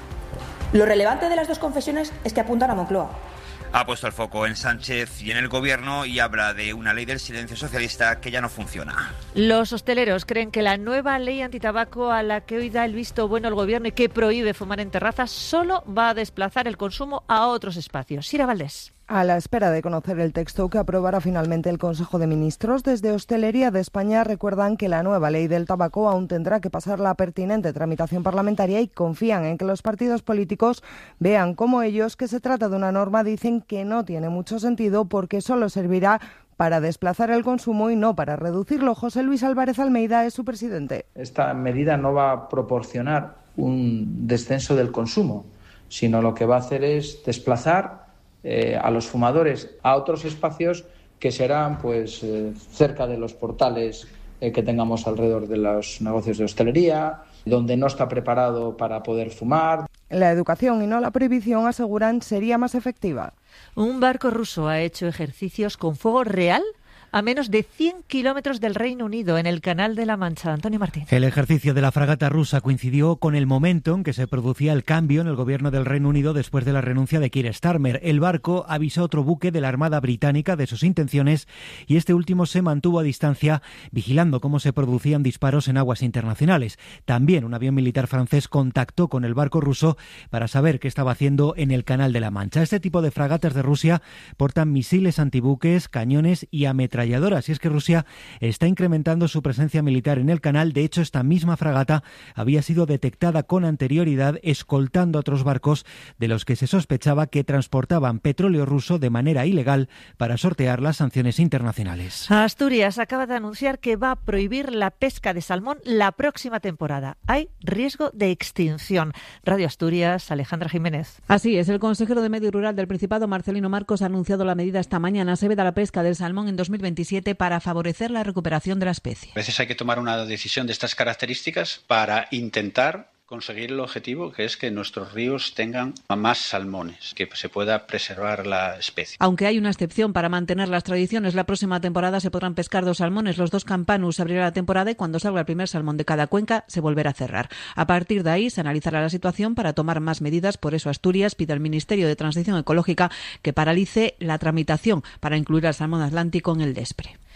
Lo relevante de las dos confesiones es que apuntan a Moncloa. Ha puesto el foco en Sánchez y en el Gobierno y habla de una ley del silencio socialista que ya no funciona. Los hosteleros creen que la nueva ley antitabaco a la que hoy da el visto bueno el Gobierno y que prohíbe fumar en terrazas solo va a desplazar el consumo a otros espacios. Sira Valdés. A la espera de conocer el texto que aprobará finalmente el Consejo de Ministros, desde Hostelería de España recuerdan que la nueva ley del tabaco aún tendrá que pasar la pertinente tramitación parlamentaria y confían en que los partidos políticos vean como ellos que se trata de una norma, dicen que no tiene mucho sentido porque solo servirá para desplazar el consumo y no para reducirlo. José Luis Álvarez Almeida es su presidente. Esta medida no va a proporcionar un descenso del consumo, sino lo que va a hacer es desplazar Eh, a los fumadores a otros espacios que serán pues eh, cerca de los portales eh, que tengamos alrededor de los negocios de hostelería, donde no está preparado para poder fumar. La educación y no la prohibición, aseguran, sería más efectiva. Un barco ruso ha hecho ejercicios con fuego real a menos de cien kilómetros del Reino Unido, en el Canal de la Mancha. Antonio Martín. El ejercicio de la fragata rusa coincidió con el momento en que se producía el cambio en el gobierno del Reino Unido después de la renuncia de Keir Starmer. El barco avisó a otro buque de la Armada Británica de sus intenciones y este último se mantuvo a distancia vigilando cómo se producían disparos en aguas internacionales. También un avión militar francés contactó con el barco ruso para saber qué estaba haciendo en el Canal de la Mancha. Este tipo de fragatas de Rusia portan misiles antibuques, cañones y ametralladoras. Y es que Rusia está incrementando su presencia militar en el canal. De hecho, esta misma fragata había sido detectada con anterioridad escoltando a otros barcos de los que se sospechaba que transportaban petróleo ruso de manera ilegal para sortear las sanciones internacionales. Asturias acaba de anunciar que va a prohibir la pesca de salmón la próxima temporada. Hay riesgo de extinción. Radio Asturias, Alejandra Jiménez. Así es, el consejero de Medio Rural del Principado, Marcelino Marcos, ha anunciado la medida esta mañana. Se veda la pesca del salmón en dos mil veintisiete para favorecer la recuperación de la especie. A veces hay que tomar una decisión de estas características para intentar conseguir el objetivo, que es que nuestros ríos tengan más salmones, que se pueda preservar la especie. Aunque hay una excepción para mantener las tradiciones, la próxima temporada se podrán pescar dos salmones. Los dos campanus se abrirá la temporada y cuando salga el primer salmón de cada cuenca se volverá a cerrar. A partir de ahí se analizará la situación para tomar más medidas. Por eso Asturias pide al Ministerio de Transición Ecológica que paralice la tramitación para incluir al salmón atlántico en el DESPRE.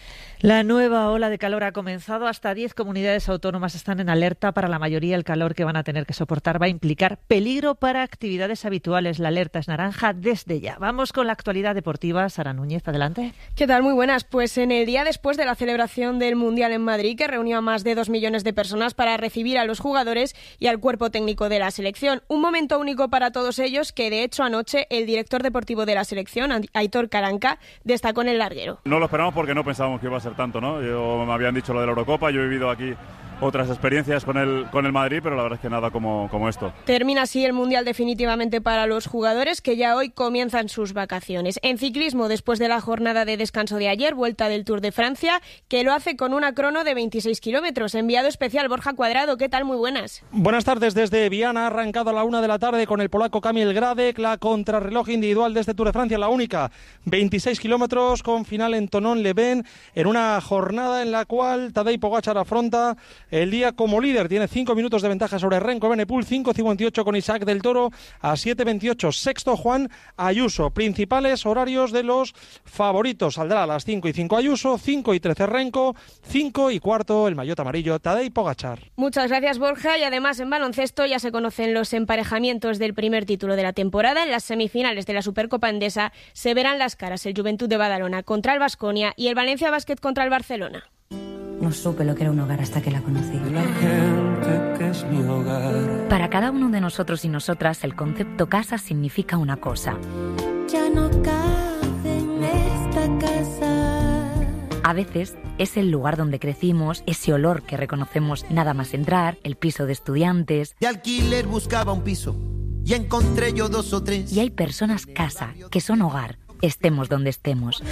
La nueva ola de calor ha comenzado. Hasta diez comunidades autónomas están en alerta. Para la mayoría, el calor que van a tener que soportar va a implicar peligro para actividades habituales. La alerta es naranja desde ya. Vamos con la actualidad deportiva. Sara Núñez, adelante. ¿Qué tal? Muy buenas. Pues en el día después de la celebración del Mundial en Madrid, que reunió a más de dos millones de personas para recibir a los jugadores y al cuerpo técnico de la selección. Un momento único para todos ellos que, de hecho, anoche el director deportivo de la selección, Aitor Karanka, destacó en el larguero. No lo esperamos porque no pensábamos que iba a ser tanto, ¿no? Yo, me habían dicho lo de la Eurocopa, yo he vivido aquí otras experiencias con el, con el Madrid, pero la verdad es que nada como, como esto. Termina así el Mundial definitivamente para los jugadores, que ya hoy comienzan sus vacaciones. En ciclismo, después de la jornada de descanso de ayer, vuelta del Tour de Francia, que lo hace con una crono de veintiséis kilómetros. Enviado especial Borja Cuadrado, ¿qué tal? Muy buenas. Buenas tardes desde Viana, ha arrancado a la una de la tarde con el polaco Kamil Gradek, la contrarreloj individual de este Tour de Francia, la única, veintiséis kilómetros con final en Thonon-les-Bains, en una jornada en la cual Tadej Pogačar afronta el día como líder. Tiene cinco minutos de ventaja sobre Renko Evenepoel, cinco cincuenta y ocho con Isaac del Toro a siete veintiocho. Sexto Juan Ayuso. Principales horarios de los favoritos. Saldrá a las cinco y cinco Ayuso, cinco y trece Renko, cinco y cuarto el maillot amarillo Tadej Pogačar. Muchas gracias, Borja. Y además en baloncesto ya se conocen los emparejamientos del primer título de la temporada. En las semifinales de la Supercopa Endesa se verán las caras el Juventud de Badalona contra el Baskonia y el Valencia Basket contra el Barcelona. No supe lo que era un hogar hasta que la conocí. La gente que es mi hogar. Para cada uno de nosotros y nosotras, el concepto casa significa una cosa. Ya no cabe en esta casa. A veces es el lugar donde crecimos, ese olor que reconocemos nada más entrar, el piso de estudiantes. De alquiler buscaba un piso y encontré yo dos o tres. Y hay personas casa, que son hogar, estemos donde estemos.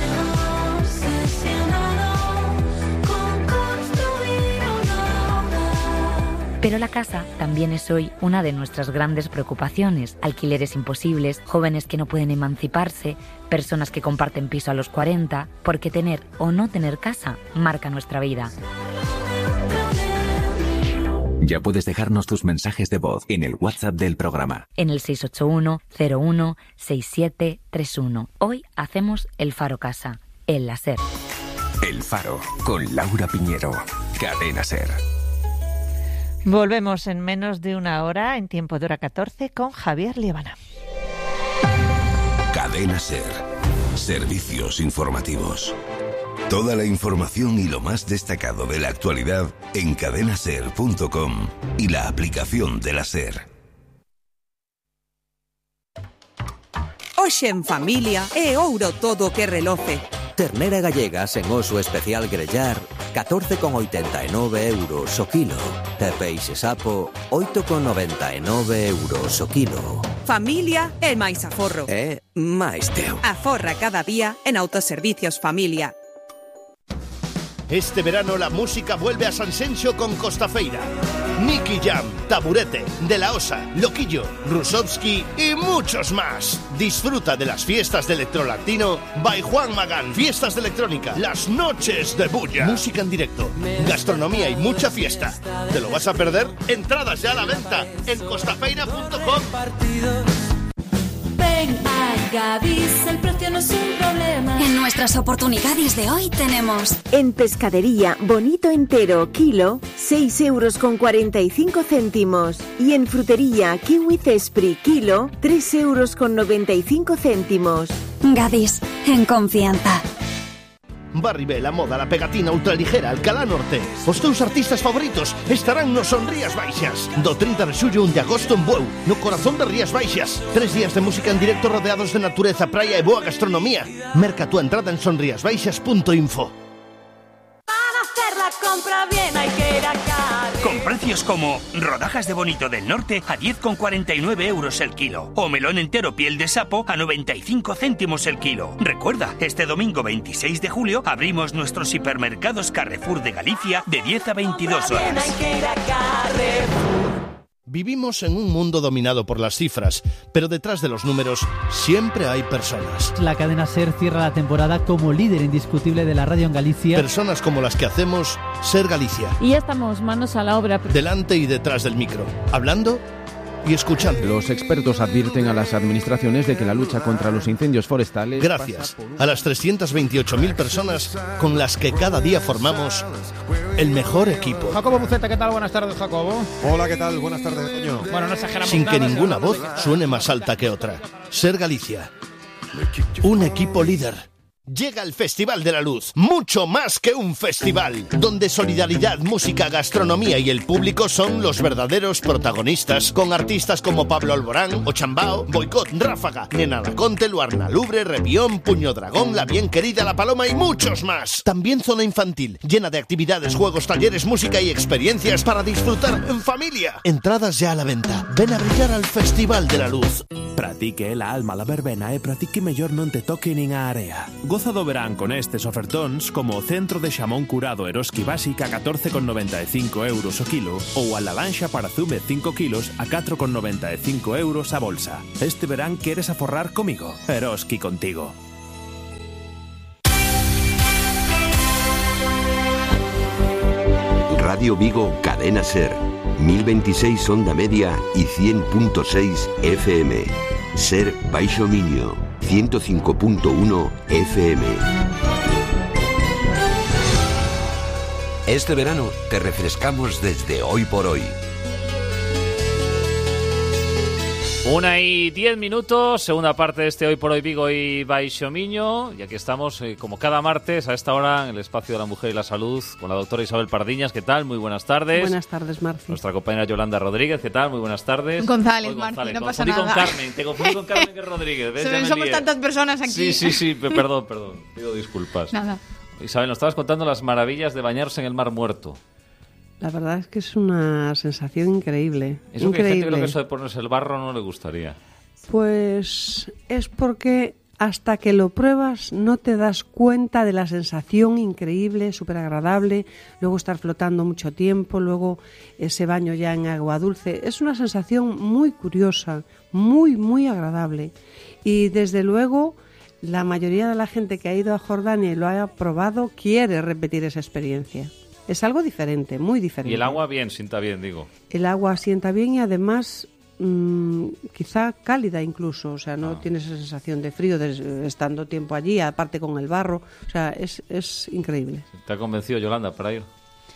Pero la casa también es hoy una de nuestras grandes preocupaciones. Alquileres imposibles, jóvenes que no pueden emanciparse, personas que comparten piso a los cuarenta, porque tener o no tener casa marca nuestra vida. Ya puedes dejarnos tus mensajes de voz en el WhatsApp del programa. En el seis ocho uno cero uno seis siete tres uno. Hoy hacemos el Faro Casa, el SER. El Faro, con Laura Piñero. Cadena SER. Volvemos en menos de una hora, en tiempo de hora catorce, con Javier Liebana. Cadena SER. Servicios informativos. Toda la información y lo más destacado de la actualidad en cadena ser punto com y la aplicación de la SER. Hoxe en familia é ouro todo que reloce. Ternera gallega sen oso especial grellar, catorce con oitenta e nove euros o kilo. E peixe sapo, oito con noventa e nove euros o kilo. Familia é máis aforro. É máis teu. Aforra cada día en Autoservicios Familia. Este verano la música vuelve a Sanxenxo con Costafeira. Nicky Jam, Taburete, De La Osa, Loquillo, Rusovsky y muchos más. Disfruta de las fiestas de electrolatino by Juan Magán. Fiestas de electrónica, las noches de bulla. Música en directo, gastronomía y mucha fiesta. ¿Te lo vas a perder? Entradas ya a la venta en costafeira punto com. Ven a Gadis, el precio no es un problema. En nuestras oportunidades de hoy tenemos... En pescadería, bonito entero, kilo, seis euros con cuarenta y cinco céntimos. Y en frutería, kiwi cespri, kilo, tres euros con noventa y cinco céntimos. Gadis, en confianza. Barribé, la moda, la pegatina ultraligera, Alcalá Norte. Os teus artistas favoritos estarán no Son Rías Baixas. Do trinta de xullo a un de agosto en Bueu, no corazón de Rías Baixas. Tres días de música en directo rodeados de natureza, praia e boa gastronomía. Merca tu entrada en sonriasbaixas punto info. Para hacer la compra bien hay que ir a Carre. Con precios como rodajas de bonito del norte a diez con cuarenta y nueve euros el kilo o melón entero piel de sapo a noventa y cinco céntimos el kilo. Recuerda, este domingo veintiséis de julio abrimos nuestros hipermercados Carrefour de Galicia de diez a veintidós horas. Hay que ir a Carrefour. Vivimos en un mundo dominado por las cifras, pero detrás de los números siempre hay personas. La cadena SER cierra la temporada como líder indiscutible de la radio en Galicia. Personas como las que hacemos SER Galicia. Y ya estamos manos a la obra. Delante y detrás del micro, hablando y escuchando. Los expertos advierten a las administraciones de que la lucha contra los incendios forestales... Gracias a las trescientas veintiocho mil personas con las que cada día formamos el mejor equipo. Jacobo Buceta, ¿qué tal? Buenas tardes, Jacobo. Hola, ¿qué tal? Buenas tardes, Toño. Bueno, no exageramos Sin nada, que ninguna será voz muy- suene más alta que otra. Ser Galicia. Un equipo líder. Llega el Festival de la Luz, mucho más que un festival, donde solidaridad, música, gastronomía y el público son los verdaderos protagonistas, con artistas como Pablo Alborán, Ochambao, Boicot, Ráfaga, Nena Laconte, Luarna Lubre, Rebión, Puño Dragón, La Bien Querida, La Paloma y muchos más. También zona infantil, llena de actividades, juegos, talleres, música y experiencias para disfrutar en familia. Entradas ya a la venta. Ven a brillar al Festival de la Luz. Pratique la alma la verbena e pratique mellor non te toque nin a area. Goza do verán con estes ofertóns como o centro de xamón curado Eroski Básica a catorce con noventa e cinco euros o kilo ou a lavanxa para zume cinco kilos a catro con noventa e cinco euros a bolsa. Este verán queres aforrar comigo? Eroski contigo. Radio Vigo, Cadena Ser, mil veintiséis onda media y cien punto seis F M. Ser Baixo Miño, ciento cinco punto uno F M. Este verano te refrescamos desde hoy por hoy. Una y diez minutos, segunda parte de este Hoy por Hoy Vigo y Baixo Miño. Y aquí estamos, eh, como cada martes, a esta hora, en el espacio de la mujer y la salud, con la doctora Isabel Pardiñas. ¿Qué tal? Muy buenas tardes. Buenas tardes, Marci. Nuestra compañera Yolanda Rodríguez. ¿Qué tal? Muy buenas tardes. González, Hoy Marci, no Me pasa confundí nada. con Carmen, te confundí con Carmen que Rodríguez. ¿Ves? Ya me Somos lié. tantas personas aquí. Sí, sí, sí, pe- perdón, perdón. Pido disculpas. Nada. Isabel, nos estabas contando las maravillas de bañarse en el Mar Muerto. La verdad es que es una sensación increíble. Eso que hay gente que increíble. creo que eso de ponerse el barro no le gustaría. Pues es porque hasta que lo pruebas no te das cuenta de la sensación increíble, súper agradable, luego estar flotando mucho tiempo, luego ese baño ya en agua dulce. Es una sensación muy curiosa, muy, muy agradable. Y desde luego la mayoría de la gente que ha ido a Jordania y lo ha probado quiere repetir esa experiencia. Es algo diferente, muy diferente. Y el agua bien, sienta bien, digo. El agua sienta bien y además mmm, quizá cálida incluso, o sea, no Ah. tienes esa sensación de frío de, estando tiempo allí, aparte con el barro, o sea, es, es increíble. ¿Te ha convencido, Yolanda, para ir?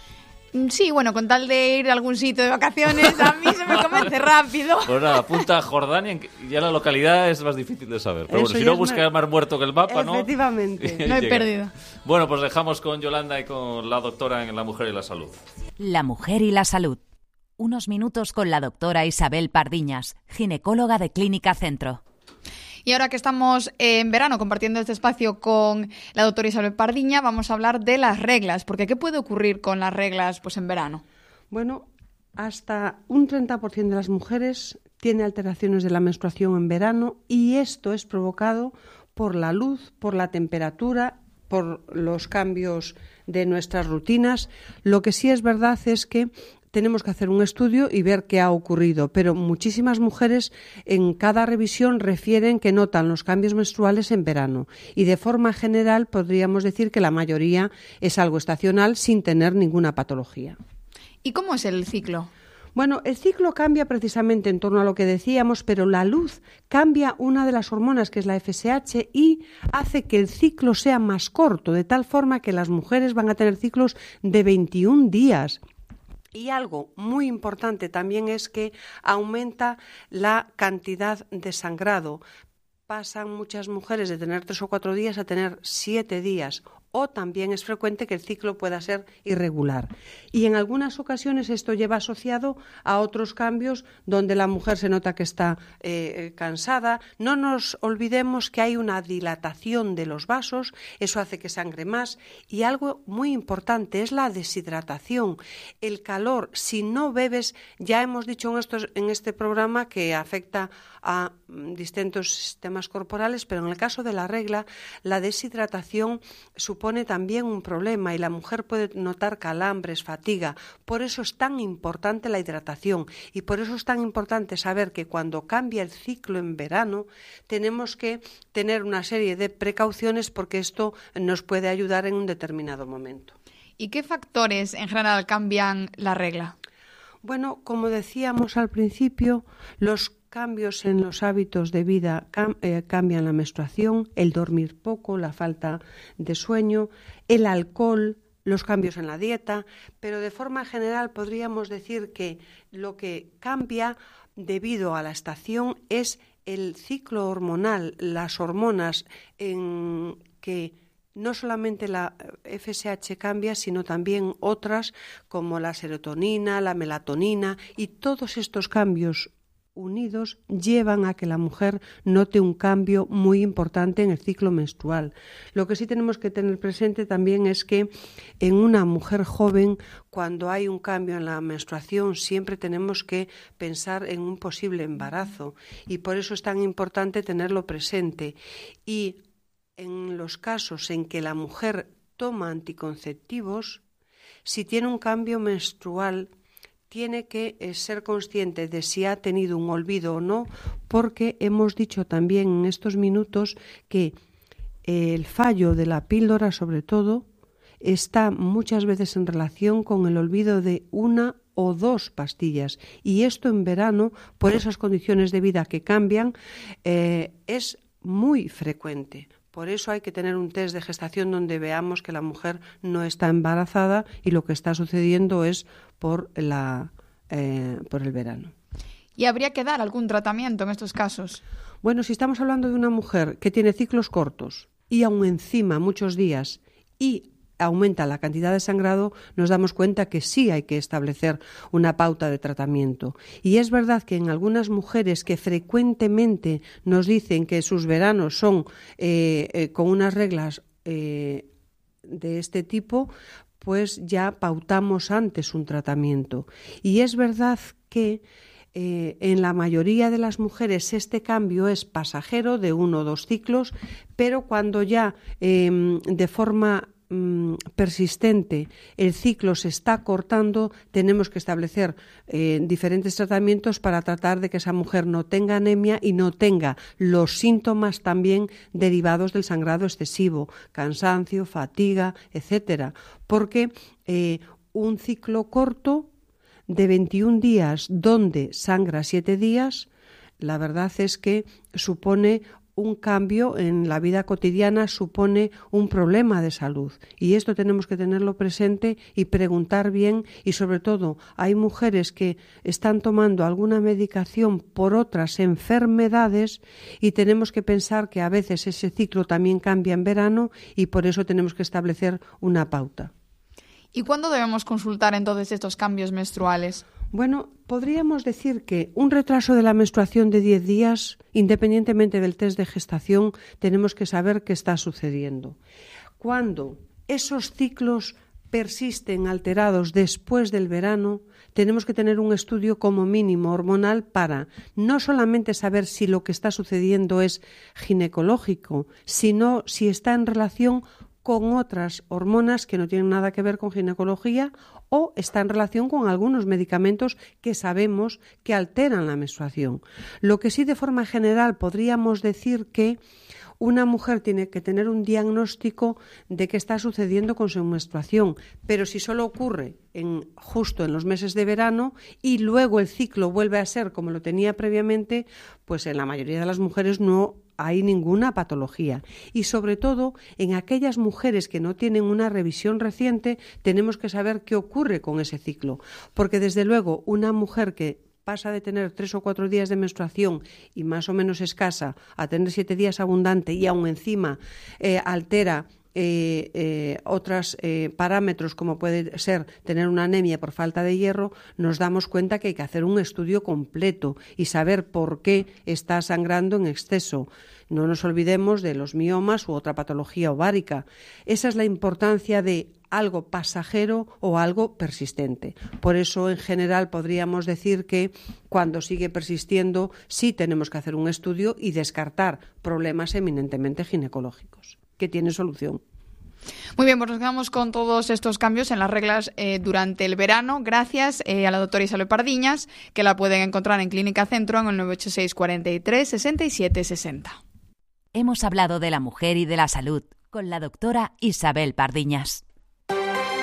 Sí, bueno, con tal de ir a algún sitio de vacaciones, a mí se me convence rápido. Pues nada, apunta a Jordania, en que ya la localidad es más difícil de saber. Pero Eso bueno, si ya no es busca más- el Mar Muerto que el mapa, ¿no? Efectivamente. No he Llega. perdido. Bueno, pues dejamos con Yolanda y con la doctora en La Mujer y la Salud. La mujer y la salud. Unos minutos con la doctora Isabel Pardiñas, ginecóloga de Clínica Centro. Y ahora que estamos en verano compartiendo este espacio con la doctora Isabel Pardiña, vamos a hablar de las reglas, porque ¿qué puede ocurrir con las reglas pues en verano? Bueno, hasta un treinta por ciento de las mujeres tiene alteraciones de la menstruación en verano y esto es provocado por la luz, por la temperatura, por los cambios de nuestras rutinas. Lo que sí es verdad es que tenemos que hacer un estudio y ver qué ha ocurrido, pero muchísimas mujeres en cada revisión refieren que notan los cambios menstruales en verano y de forma general podríamos decir que la mayoría es algo estacional sin tener ninguna patología. ¿Y cómo es el ciclo? Bueno, el ciclo cambia precisamente en torno a lo que decíamos, pero la luz cambia una de las hormonas, que es la F S H, y hace que el ciclo sea más corto, de tal forma que las mujeres van a tener ciclos de veintiún días. Y algo muy importante también es que aumenta la cantidad de sangrado. Pasan muchas mujeres de tener tres o cuatro días a tener siete días. O también es frecuente que el ciclo pueda ser irregular. Y en algunas ocasiones esto lleva asociado a otros cambios donde la mujer se nota que está eh, cansada. No nos olvidemos que hay una dilatación de los vasos, eso hace que sangre más. Y algo muy importante es la deshidratación. El calor, si no bebes, ya hemos dicho en, estos, en este programa que afecta a distintos sistemas corporales, pero en el caso de la regla, la deshidratación supone supone también un problema y la mujer puede notar calambres, fatiga. Por eso es tan importante la hidratación y por eso es tan importante saber que cuando cambia el ciclo en verano tenemos que tener una serie de precauciones porque esto nos puede ayudar en un determinado momento. ¿Y qué factores en general cambian la regla? Bueno, como decíamos al principio, los cambios en los hábitos de vida cam- eh, cambian la menstruación, el dormir poco, la falta de sueño, el alcohol, los cambios en la dieta, pero de forma general podríamos decir que lo que cambia debido a la estación es el ciclo hormonal, las hormonas en que no solamente la F S H cambia, sino también otras como la serotonina, la melatonina, y todos estos cambios unidos llevan a que la mujer note un cambio muy importante en el ciclo menstrual. Lo que sí tenemos que tener presente también es que en una mujer joven, cuando hay un cambio en la menstruación, siempre tenemos que pensar en un posible embarazo, y por eso es tan importante tenerlo presente. Y en los casos en que la mujer toma anticonceptivos, si tiene un cambio menstrual, tiene que eh, ser consciente de si ha tenido un olvido o no, porque hemos dicho también en estos minutos que eh, el fallo de la píldora, sobre todo, está muchas veces en relación con el olvido de una o dos pastillas, y esto en verano, por esas condiciones de vida que cambian, eh, es muy frecuente. Por eso hay que tener un test de gestación donde veamos que la mujer no está embarazada y lo que está sucediendo es por, la, eh, por el verano. ¿Y habría que dar algún tratamiento en estos casos? Bueno, si estamos hablando de una mujer que tiene ciclos cortos y aún encima muchos días y aumenta la cantidad de sangrado, nos damos cuenta que sí hay que establecer una pauta de tratamiento. Y es verdad que en algunas mujeres que frecuentemente nos dicen que sus veranos son eh, eh, con unas reglas eh, de este tipo, pues ya pautamos antes un tratamiento. Y es verdad que Eh, en la mayoría de las mujeres este cambio es pasajero de uno o dos ciclos, pero cuando ya eh, de forma mm, persistente el ciclo se está cortando, tenemos que establecer eh, diferentes tratamientos para tratar de que esa mujer no tenga anemia y no tenga los síntomas también derivados del sangrado excesivo, cansancio, fatiga, etcétera, porque eh, un ciclo corto de veintiún días donde sangra siete días, la verdad es que supone un cambio en la vida cotidiana, supone un problema de salud, y esto tenemos que tenerlo presente y preguntar bien. Y sobre todo hay mujeres que están tomando alguna medicación por otras enfermedades y tenemos que pensar que a veces ese ciclo también cambia en verano y por eso tenemos que establecer una pauta. ¿Y cuándo debemos consultar entonces estos cambios menstruales? Bueno, podríamos decir que un retraso de la menstruación de diez días, independientemente del test de gestación, tenemos que saber qué está sucediendo. Cuando esos ciclos persisten alterados después del verano, tenemos que tener un estudio como mínimo hormonal para no solamente saber si lo que está sucediendo es ginecológico, sino si está en relación con otras hormonas que no tienen nada que ver con ginecología o está en relación con algunos medicamentos que sabemos que alteran la menstruación. Lo que sí, de forma general, podríamos decir que una mujer tiene que tener un diagnóstico de qué está sucediendo con su menstruación, pero si solo ocurre en, justo en los meses de verano y luego el ciclo vuelve a ser como lo tenía previamente, pues en la mayoría de las mujeres no hay ninguna patología. Y sobre todo, en aquellas mujeres que no tienen una revisión reciente, tenemos que saber qué ocurre con ese ciclo, porque desde luego una mujer que pasa de tener tres o cuatro días de menstruación y más o menos escasa a tener siete días abundante y aún encima eh, altera Eh, eh, otros eh, parámetros como puede ser tener una anemia por falta de hierro, nos damos cuenta que hay que hacer un estudio completo y saber por qué está sangrando en exceso. No nos olvidemos de los miomas u otra patología ovárica. Esa es la importancia de algo pasajero o algo persistente. Por eso, en general, podríamos decir que cuando sigue persistiendo, sí tenemos que hacer un estudio y descartar problemas eminentemente ginecológicos, que tiene solución. Muy bien, pues nos quedamos con todos estos cambios en las reglas eh, durante el verano. Gracias eh, a la doctora Isabel Pardiñas, que la pueden encontrar en Clínica Centro en el nueve ocho seis, cuatro tres, seis siete seis cero. Hemos hablado de la mujer y de la salud con la doctora Isabel Pardiñas.